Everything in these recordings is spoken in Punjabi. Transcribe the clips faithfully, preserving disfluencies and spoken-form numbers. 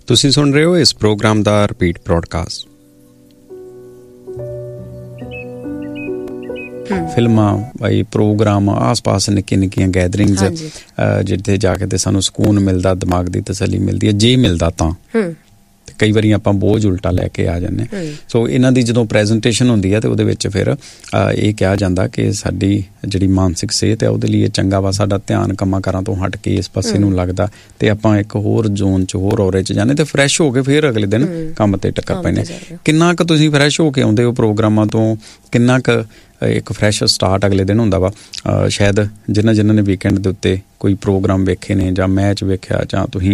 ਤੁਸੀਂ ਸੁਣ ਰਹੇ ਹੋ ਇਸ ਪ੍ਰੋਗਰਾਮ ਦਾ ਰਿਪੀਟ ਬ੍ਰੌਡਕਾਸਟ। ਫਿਲਮਾਂ ਬਾਈ ਪ੍ਰੋਗਰਾਮ ਆਸ ਪਾਸ ਨਿੱਕੀਆਂ ਨਿੱਕੀਆਂ ਗੈਦਰਿੰਗਸ ਜਿੱਥੇ ਜਾ ਕੇ ਤੇ ਸਾਨੂੰ ਸਕੂਨ ਮਿਲਦਾ, ਦਿਮਾਗ ਦੀ ਤਸੱਲੀ ਮਿਲਦੀ ਹੈ ਜੇ ਮਿਲਦਾ ਤਾਂ। ਕਈ ਵਾਰੀ ਆਪਾਂ ਬੋਝ ਉਲਟਾ ਲੈ ਕੇ ਆ ਜਾਂਦੇ ਹਾਂ। ਸੋ ਇਹਨਾਂ ਦੀ ਜਦੋਂ ਪ੍ਰੈਜੈਂਟੇਸ਼ਨ ਹੁੰਦੀ ਹੈ ਤਾਂ ਉਹਦੇ ਵਿੱਚ ਫਿਰ ਇਹ ਕਿਹਾ ਜਾਂਦਾ ਕਿ ਸਾਡੀ ਜਿਹੜੀ ਮਾਨਸਿਕ ਸਿਹਤ ਹੈ ਉਹਦੇ ਲਈ ਇਹ ਚੰਗਾ ਵਾ, ਸਾਡਾ ਧਿਆਨ ਕੰਮਾਂ ਕਾਰਾਂ ਤੋਂ ਹਟ ਕੇ ਇਸ ਪਾਸੇ ਨੂੰ ਲੱਗਦਾ ਤੇ ਆਪਾਂ ਇੱਕ ਹੋਰ ਜ਼ੋਨ 'ਚ ਹੋਰ ਔਰੇ 'ਚ ਜਾਂਦੇ ਤੇ ਫਰੈਸ਼ ਹੋ ਕੇ ਫਿਰ ਅਗਲੇ ਦਿਨ ਕੰਮ ਤੇ ਟੱਕਰ ਪੈਂਦੇ। ਕਿੰਨਾ ਕੁ ਤੁਸੀਂ ਫਰੈਸ਼ ਹੋ ਕੇ ਆਉਂਦੇ ਹੋ ਪ੍ਰੋਗਰਾਮਾਂ ਤੋਂ, ਕਿੰਨਾ ਕੁ ਇੱਕ ਫਰੈਸ਼ ਸਟਾਰਟ ਅਗਲੇ ਦਿਨ ਹੁੰਦਾ ਵਾ। ਸ਼ਾਇਦ ਜਿਨ੍ਹਾਂ ਜਿਨ੍ਹਾਂ ਨੇ ਵੀਕਐਂਡ ਦੇ ਉੱਤੇ ਕੋਈ ਪ੍ਰੋਗਰਾਮ ਵੇਖੇ ਨੇ ਜਾਂ ਮੈਚ ਵੇਖਿਆ ਜਾਂ ਤੁਸੀਂ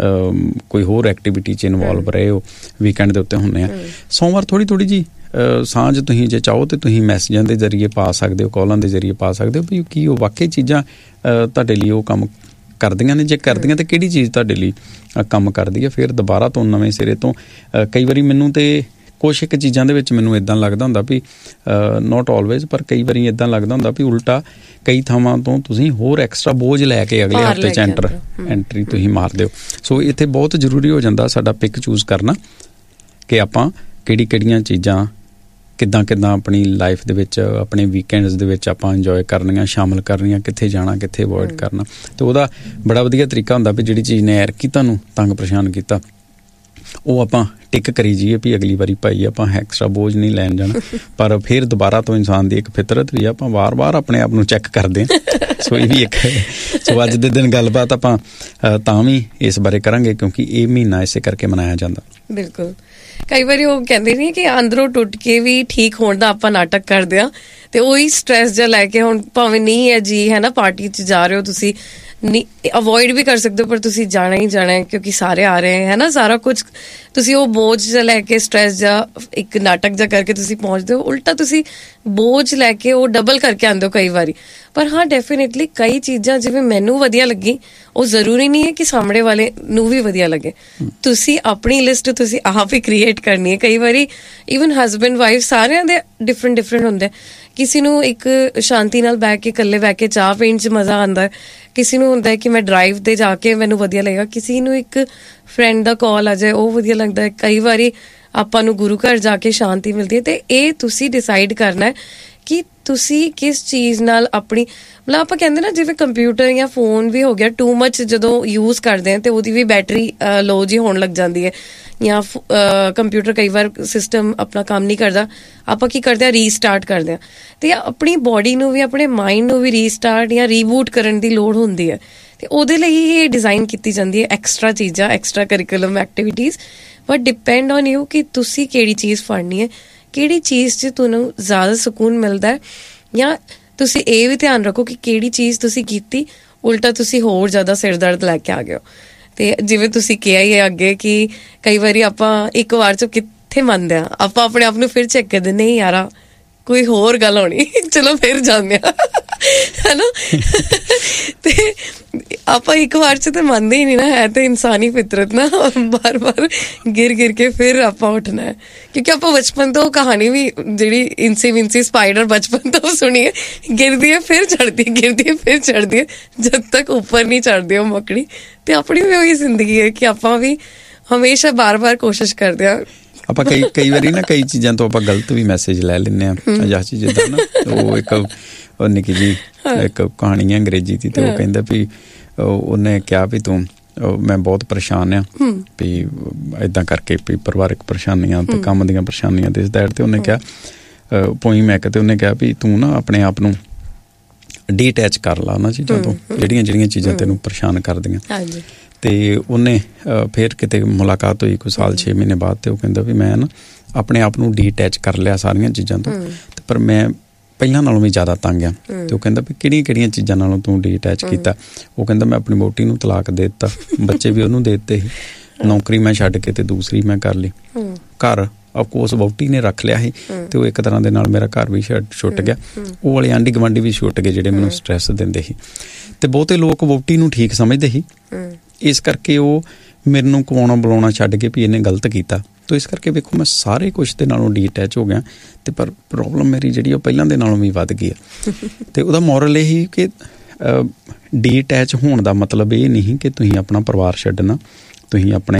ਕੋਈ ਹੋਰ ਐਕਟੀਵਿਟੀ 'ਚ ਇਨਵੋਲਵ ਰਹੇ ਹੋ ਵੀਕਐਂਡ ਦੇ ਉੱਤੇ ਹੁੰਦੇ ਆ, ਸੋਮਵਾਰ ਥੋੜ੍ਹੀ ਥੋੜ੍ਹੀ ਜਿਹੀ ਸਾਂਝ ਤੁਸੀਂ ਜੇ ਚਾਹੋ ਤਾਂ ਤੁਸੀਂ ਮੈਸੇਜਾਂ ਦੇ ਜ਼ਰੀਏ ਪਾ ਸਕਦੇ ਹੋ, ਕਾਲਾਂ ਦੇ ਜ਼ਰੀਏ ਪਾ ਸਕਦੇ ਹੋ ਵੀ ਕੀ ਉਹ ਵਾਕਈ ਚੀਜ਼ਾਂ ਤੁਹਾਡੇ ਲਈ ਉਹ ਕੰਮ ਕਰਦੀਆਂ ਨੇ। ਜੇ ਕਰਦੀਆਂ ਤਾਂ ਕਿਹੜੀ ਚੀਜ਼ ਤੁਹਾਡੇ ਲਈ ਕੰਮ ਕਰਦੀ ਹੈ। ਫਿਰ ਦੁਬਾਰਾ ਤੋਂ ਨਵੇਂ ਸਿਰੇ ਤੋਂ ਕਈ ਵਾਰੀ ਮੈਨੂੰ ਤਾਂ ਕੁਛ ਇੱਕ ਚੀਜ਼ਾਂ ਦੇ ਵਿੱਚ ਮੈਨੂੰ ਇੱਦਾਂ ਲੱਗਦਾ ਹੁੰਦਾ ਵੀ ਨੋਟ ਆਲਵੇਜ਼, ਪਰ ਕਈ ਵਾਰੀ ਇੱਦਾਂ ਲੱਗਦਾ ਹੁੰਦਾ ਵੀ ਉਲਟਾ ਕਈ ਥਾਵਾਂ ਤੋਂ ਤੁਸੀਂ ਹੋਰ ਐਕਸਟਰਾ ਬੋਝ ਲੈ ਕੇ ਅਗਲੇ ਹਫ਼ਤੇ 'ਚ ਐਂਟਰ ਐਂਟਰੀ ਤੁਸੀਂ ਮਾਰਦੇ ਹੋ। ਸੋ ਇੱਥੇ ਬਹੁਤ ਜ਼ਰੂਰੀ ਹੋ ਜਾਂਦਾ ਸਾਡਾ ਪਿਕ ਚੂਜ਼ ਕਰਨਾ ਕਿ ਆਪਾਂ ਕਿਹੜੀ ਕਿਹੜੀਆਂ ਚੀਜ਼ਾਂ ਕਿੱਦਾਂ ਕਿੱਦਾਂ ਆਪਣੀ ਲਾਈਫ ਦੇ ਵਿੱਚ, ਆਪਣੇ ਵੀਕਐਂਡਸ ਦੇ ਵਿੱਚ ਆਪਾਂ ਇੰਜੋਏ ਕਰਨੀਆਂ, ਸ਼ਾਮਲ ਕਰਨੀਆਂ, ਕਿੱਥੇ ਜਾਣਾ, ਕਿੱਥੇ ਅਵੋਇਡ ਕਰਨਾ। ਅਤੇ ਉਹਦਾ ਬੜਾ ਵਧੀਆ ਤਰੀਕਾ ਹੁੰਦਾ ਵੀ ਜਿਹੜੀ ਚੀਜ਼ ਨੇ ਐਰਕੀ ਤੁਹਾਨੂੰ ਤੰਗ ਪਰੇਸ਼ਾਨ ਕੀਤਾ ਉਹ ਆਪਾਂ ਟਿਕ ਕਰੀ ਜਾਈਏ ਵੀ ਅਗਲੀ ਵਾਰੀ ਭਾਈ ਆਪਾਂ ਐਕਸਟਰਾ ਬੋਝ ਨਹੀਂ ਲੈਣ ਜਾਣਾ। ਪਰ ਫਿਰ ਦੁਬਾਰਾ ਤੋਂ ਇਨਸਾਨ ਦੀ ਇੱਕ ਫਿਤਰਤ ਵੀ ਆਪਾਂ ਵਾਰ ਵਾਰ ਆਪਣੇ ਆਪ ਨੂੰ ਚੈੱਕ ਕਰਦੇ ਹਾਂ। ਸੋ ਇਹ ਵੀ ਇੱਕ ਸੋ ਅੱਜ ਦੇ ਦਿਨ ਗੱਲਬਾਤ ਆਪਾਂ ਤਾਂ ਵੀ ਇਸ ਬਾਰੇ ਕਰਾਂਗੇ ਕਿਉਂਕਿ ਇਹ ਮਹੀਨਾ ਇਸੇ ਕਰਕੇ ਮਨਾਇਆ ਜਾਂਦਾ। ਬਿਲਕੁਲ। ਕਈ ਵਾਰੀ ਉਹ ਕਹਿੰਦੇ ਨਹੀਂ ਕਿ ਅੰਦਰੋਂ ਟੁੱਟ ਕੇ ਵੀ ਠੀਕ ਹੋਣ ਦਾ ਆਪਾਂ ਨਾਟਕ ਕਰਦੇ ਹਾਂ ਤੇ ਉਹੀ ਸਟ੍ਰੈਸ ਜਿਹਾ ਲੈ ਕੇ ਹੁਣ ਭਾਵੇਂ ਨਹੀਂ ਹੈ ਜੀ ਹੈ ਨਾ, ਪਾਰਟੀ 'ਚ ਜਾ ਰਹੇ ਹੋ ਤੁਸੀਂ, ਨਹੀਂ ਅਵੋਇਡ ਵੀ ਕਰ ਸਕਦੇ ਹੋ ਪਰ ਤੁਸੀਂ ਜਾਣਾ ਹੀ ਜਾਣਾ ਕਿਉਂਕਿ ਸਾਰੇ ਆ ਰਹੇ ਹੈ ਨਾ, ਸਾਰਾ ਕੁਝ ਤੁਸੀਂ ਉਹ ਬੋਝ ਜਿਹਾ ਲੈ ਕੇ ਸਟ੍ਰੈਸ ਜਿਹਾ ਇੱਕ ਨਾਟਕ ਜਿਹਾ ਕਰਕੇ ਤੁਸੀਂ ਪਹੁੰਚਦੇ ਹੋ। ਉਲਟਾ ਤੁਸੀਂ ਬੋਝ ਲੈ ਕੇ ਉਹ ਡਬਲ ਕਰਕੇ ਆਉਂਦੇ ਹੋ ਕਈ ਵਾਰੀ। ਪਰ ਹਾਂ ਡੈਫੀਨੇਟਲੀ ਕਈ ਚੀਜ਼ਾਂ ਜਿਵੇਂ ਮੈਨੂੰ ਵਧੀਆ ਲੱਗੀ ਉਹ ਜ਼ਰੂਰੀ ਨਹੀਂ ਹੈ ਕਿ ਸਾਹਮਣੇ ਵਾਲੇ ਨੂੰ ਵੀ ਵਧੀਆ ਲੱਗੇ। ਤੁਸੀਂ ਆਪਣੀ ਲਿਸਟ ਤੁਸੀਂ ਆਪ ਹੀ ਕ੍ਰੀਏਟ ਕਰਨੀ ਹੈ। ਕਈ ਵਾਰੀ ਈਵਨ ਹਸਬੈਂਡ ਵਾਈਫ ਸਾਰਿਆਂ ਦੇ ਡਿਫਰੈਂਟ ਡਿਫਰੈਂਟ ਹੁੰਦੇ। ਕਿਸੇ ਨੂੰ ਇੱਕ ਸ਼ਾਂਤੀ ਨਾਲ ਬਹਿ ਕੇ ਇਕੱਲੇ ਬਹਿ ਕੇ ਚਾਹ ਪੀਣ 'ਚ ਮਜ਼ਾ ਆਉਂਦਾ, ਕਿਸੇ ਨੂੰ ਹੁੰਦਾ ਕਿ ਮੈਂ ਡਰਾਈਵ 'ਤੇ ਜਾ ਕੇ ਮੈਨੂੰ ਵਧੀਆ ਲੱਗੇਗਾ, ਕਿਸੇ ਨੂੰ ਇੱਕ ਫਰੈਂਡ ਦਾ ਕਾਲ ਆ ਜਾਏ ਉਹ ਵਧੀਆ ਲੱਗਦਾ ਹੈ। ਕਈ ਵਾਰੀ ਆਪਾਂ ਨੂੰ ਗੁਰੂ ਘਰ ਜਾ ਕੇ ਸ਼ਾਂਤੀ ਮਿਲਦੀ ਹੈ। ਅਤੇ ਇਹ ਤੁਸੀਂ ਡਿਸਾਈਡ ਕਰਨਾ ਹੈ ਕਿ ਤੁਸੀਂ ਕਿਸ ਚੀਜ਼ ਨਾਲ ਆਪਣੀ ਮਤਲਬ ਆਪਾਂ ਕਹਿੰਦੇ ਨਾ ਜਿਵੇਂ ਕੰਪਿਊਟਰ ਜਾਂ ਫੋਨ ਵੀ ਹੋ ਗਿਆ, ਟੂ ਮੱਚ ਜਦੋਂ ਯੂਜ਼ ਕਰਦੇ ਹਾਂ ਅਤੇ ਉਹਦੀ ਵੀ ਬੈਟਰੀ ਲੋ ਜਿਹੀ ਹੋਣ ਲੱਗ ਜਾਂਦੀ ਹੈ। ਜਾਂ ਕੰਪਿਊਟਰ ਕਈ ਵਾਰ ਸਿਸਟਮ ਆਪਣਾ ਕੰਮ ਨਹੀਂ ਕਰਦਾ, ਆਪਾਂ ਕੀ ਕਰਦੇ ਹਾਂ ਰੀਸਟਾਰਟ ਕਰਦੇ ਹਾਂ। ਅਤੇ ਆਪਣੀ ਬੋਡੀ ਨੂੰ ਵੀ ਆਪਣੇ ਮਾਈਂਡ ਨੂੰ ਵੀ ਰੀਸਟਾਰਟ ਜਾਂ ਰੀਬੂਟ ਕਰਨ ਦੀ ਲੋੜ ਹੁੰਦੀ ਹੈ ਅਤੇ ਉਹਦੇ ਲਈ ਇਹ ਡਿਜ਼ਾਈਨ ਕੀਤੀ ਜਾਂਦੀ ਹੈ ਐਕਸਟਰਾ ਚੀਜ਼ਾਂ, extra curriculum activities. But depend on you ਕਿ ਤੁਸੀਂ ਕਿਹੜੀ ਚੀਜ਼ ਫੜਨੀ ਹੈ, ਕਿਹੜੀ ਚੀਜ਼ 'ਚ ਤੁਹਾਨੂੰ ਜ਼ਿਆਦਾ ਸਕੂਨ ਮਿਲਦਾ ਹੈ। ਜਾਂ ਤੁਸੀਂ ਇਹ ਵੀ ਧਿਆਨ ਰੱਖੋ ਕਿ ਕਿਹੜੀ ਚੀਜ਼ ਤੁਸੀਂ ਕੀਤੀ ਉਲਟਾ ਤੁਸੀਂ ਹੋਰ ਜ਼ਿਆਦਾ ਸਿਰ ਦਰਦ ਲੈ ਕੇ ਆ ਗਏ ਹੋ। ਅਤੇ ਜਿਵੇਂ ਤੁਸੀਂ ਕਿਹਾ ਹੀ ਹੈ ਅੱਗੇ ਕਿ ਕਈ ਵਾਰੀ ਆਪਾਂ ਇੱਕ ਵਾਰ 'ਚ ਕਿੱਥੇ ਮੰਨਦੇ ਹਾਂ, ਆਪਾਂ ਆਪਣੇ ਆਪ ਨੂੰ ਫਿਰ ਚੈੱਕ ਕਰਦੇ ਨਹੀਂ ਯਾਰਾ ਕੋਈ ਹੋਰ ਗੱਲ ਹੋਣੀ, ਚਲੋ ਫਿਰ ਜਾਂਦੇ ਹਾਂ ਹੈ ਨਾ। ਤੇ ਆਪਾਂ ਇੱਕ ਵਾਰ 'ਚ ਤਾਂ ਮੰਨਦੇ ਹੀ ਨਹੀਂ ਨਾ, ਹੈ ਤਾਂ ਇਨਸਾਨੀ ਫਿਤਰਤ ਨਾ, ਬਾਰ ਬਾਰ ਗਿਰ ਗਿਰ ਕੇ ਫਿਰ ਆਪਾਂ ਉੱਠਣਾ ਹੈ। ਕਿਉਂਕਿ ਆਪਾਂ ਬਚਪਨ ਤੋਂ ਕਹਾਣੀ ਵੀ ਜਿਹੜੀ ਇੰਸੀ ਵਿੰਸੀ ਸਪਾਈਡਰ ਬਚਪਨ ਤੋਂ ਸੁਣੀ ਹੈ, ਗਿਰਦੀ ਹੈ ਫਿਰ ਚੜ੍ਹਦੀ ਹੈ, ਗਿਰਦੀ ਹੈ ਫਿਰ ਚੜ੍ਹਦੀ ਹੈ, ਜਦ ਤੱਕ ਉੱਪਰ ਨਹੀਂ ਚੜ੍ਹਦੀ ਉਹ ਮੱਕੜੀ। ਅਤੇ ਆਪਣੀ ਵੀ ਉਹੀ ਜ਼ਿੰਦਗੀ ਹੈ ਕਿ ਆਪਾਂ ਵੀ ਹਮੇਸ਼ਾ ਬਾਰ ਬਾਰ ਕੋਸ਼ਿਸ਼ ਕਰਦੇ ਹਾਂ। ਆਪਾਂ ਕਈ ਕਈ ਵਾਰੀ ਨਾ ਕਈ ਚੀਜ਼ਾਂ ਤੋਂ ਆਪਾਂ ਗਲਤ ਵੀ ਮੈਸੇਜ ਲੈ ਲੈਂਦੇ ਹਾਂ। ਅਜਾਸੀ ਜਿੱਦਾਂ ਨਾ ਉਹ ਇੱਕ ਉਹ ਨਿੱਕੀ ਜੀ ਇੱਕ ਕਹਾਣੀ ਹੈ ਅੰਗਰੇਜ਼ੀ ਦੀ, ਅਤੇ ਉਹ ਕਹਿੰਦਾ ਵੀ ਉਹਨੇ ਕਿਹਾ ਵੀ ਤੂੰ ਮੈਂ ਬਹੁਤ ਪਰੇਸ਼ਾਨ ਹਾਂ ਵੀ ਇੱਦਾਂ ਕਰਕੇ ਵੀ ਪਰਿਵਾਰਕ ਪਰੇਸ਼ਾਨੀਆਂ ਅਤੇ ਕੰਮ ਦੀਆਂ ਪਰੇਸ਼ਾਨੀਆਂ ਦੇ ਇਸ ਦੈਟ। ਅਤੇ ਉਹਨੇ ਕਿਹਾ ਪੋਇਮ ਹੈ ਅਤੇ ਉਹਨੇ ਕਿਹਾ ਵੀ ਤੂੰ ਨਾ ਆਪਣੇ ਆਪ ਨੂੰ ਡੀਅਟੈਚ ਕਰ ਲਾ ਉਹਨਾਂ ਚੀਜ਼ਾਂ ਤੋਂ ਜਿਹੜੀਆਂ ਜਿਹੜੀਆਂ ਚੀਜ਼ਾਂ ਤੈਨੂੰ ਪਰੇਸ਼ਾਨ ਕਰਦੀਆਂ। ਅਤੇ ਉਹਨੇ ਫਿਰ ਕਿਤੇ ਮੁਲਾਕਾਤ ਹੋਈ ਕੋਈ ਸਾਲ ਛੇ ਮਹੀਨੇ ਬਾਅਦ, ਅਤੇ ਉਹ ਕਹਿੰਦਾ ਵੀ ਮੈਂ ਨਾ ਆਪਣੇ ਆਪ ਨੂੰ ਡੀਅਟੈਚ ਕਰ ਲਿਆ ਸਾਰੀਆਂ ਚੀਜ਼ਾਂ ਤੋਂ, ਅਤੇ ਪਰ ਮੈਂ ਪਹਿਲਾਂ ਨਾਲੋਂ ਵੀ ਜ਼ਿਆਦਾ ਤੰਗ ਆ। ਅਤੇ ਉਹ ਕਹਿੰਦਾ ਵੀ ਕਿਹੜੀਆਂ ਕਿਹੜੀਆਂ ਚੀਜ਼ਾਂ ਨਾਲੋਂ ਤੂੰ ਡੀਅਟੈਚ ਕੀਤਾ? ਉਹ ਕਹਿੰਦਾ ਮੈਂ ਆਪਣੀ ਵਹੁਟੀ ਨੂੰ ਤਲਾਕ ਦੇ ਦਿੱਤਾ, ਬੱਚੇ ਵੀ ਉਹਨੂੰ ਦੇ ਦਿੱਤੇ ਸੀ, ਨੌਕਰੀ ਮੈਂ ਛੱਡ ਕੇ ਅਤੇ ਦੂਸਰੀ ਮੈਂ ਕਰ ਲਈ, ਘਰ ਅਫਕੋਰਸ ਵਹੁਟੀ ਨੇ ਰੱਖ ਲਿਆ ਸੀ ਅਤੇ ਉਹ ਇੱਕ ਤਰ੍ਹਾਂ ਦੇ ਨਾਲ ਮੇਰਾ ਘਰ ਵੀ ਛੁੱਟ ਗਿਆ, ਉਹ ਵਾਲੇ ਆਂਢੀ ਗੁਆਂਢੀ ਵੀ ਛੁੱਟ ਗਏ ਜਿਹੜੇ ਮੈਨੂੰ ਸਟਰੈਸ ਦਿੰਦੇ ਸੀ। ਅਤੇ ਬਹੁਤੇ ਲੋਕ ਵਹੁਟੀ ਨੂੰ ਠੀਕ ਸਮਝਦੇ ਸੀ, ਇਸ ਕਰਕੇ ਉਹ ਮੈਨੂੰ ਕਵਾਉਣਾ ਬੁਲਾਉਣਾ ਛੱਡ ਕੇ ਵੀ ਇਹਨੇ ਗਲਤ ਕੀਤਾ। ਤੋ ਇਸ ਕਰਕੇ ਵੇਖੋ ਮੈਂ ਸਾਰੇ ਕੁਛ ਦੇ ਨਾਲੋਂ ਡੀਅਟੈਚ ਹੋ ਗਿਆ, ਅਤੇ ਪਰ ਪ੍ਰੋਬਲਮ ਮੇਰੀ ਜਿਹੜੀ ਉਹ ਪਹਿਲਾਂ ਦੇ ਨਾਲੋਂ ਵੀ ਵੱਧ ਗਈ ਆ। ਅਤੇ ਉਹਦਾ ਮੋਰਲ ਇਹ ਹੀ ਕਿ ਡੀਅਟੈਚ ਹੋਣ ਦਾ ਮਤਲਬ ਇਹ ਨਹੀਂ ਕਿ ਤੁਸੀਂ ਆਪਣਾ ਪਰਿਵਾਰ ਛੱਡਣਾ, ਤੁਸੀਂ ਆਪਣੇ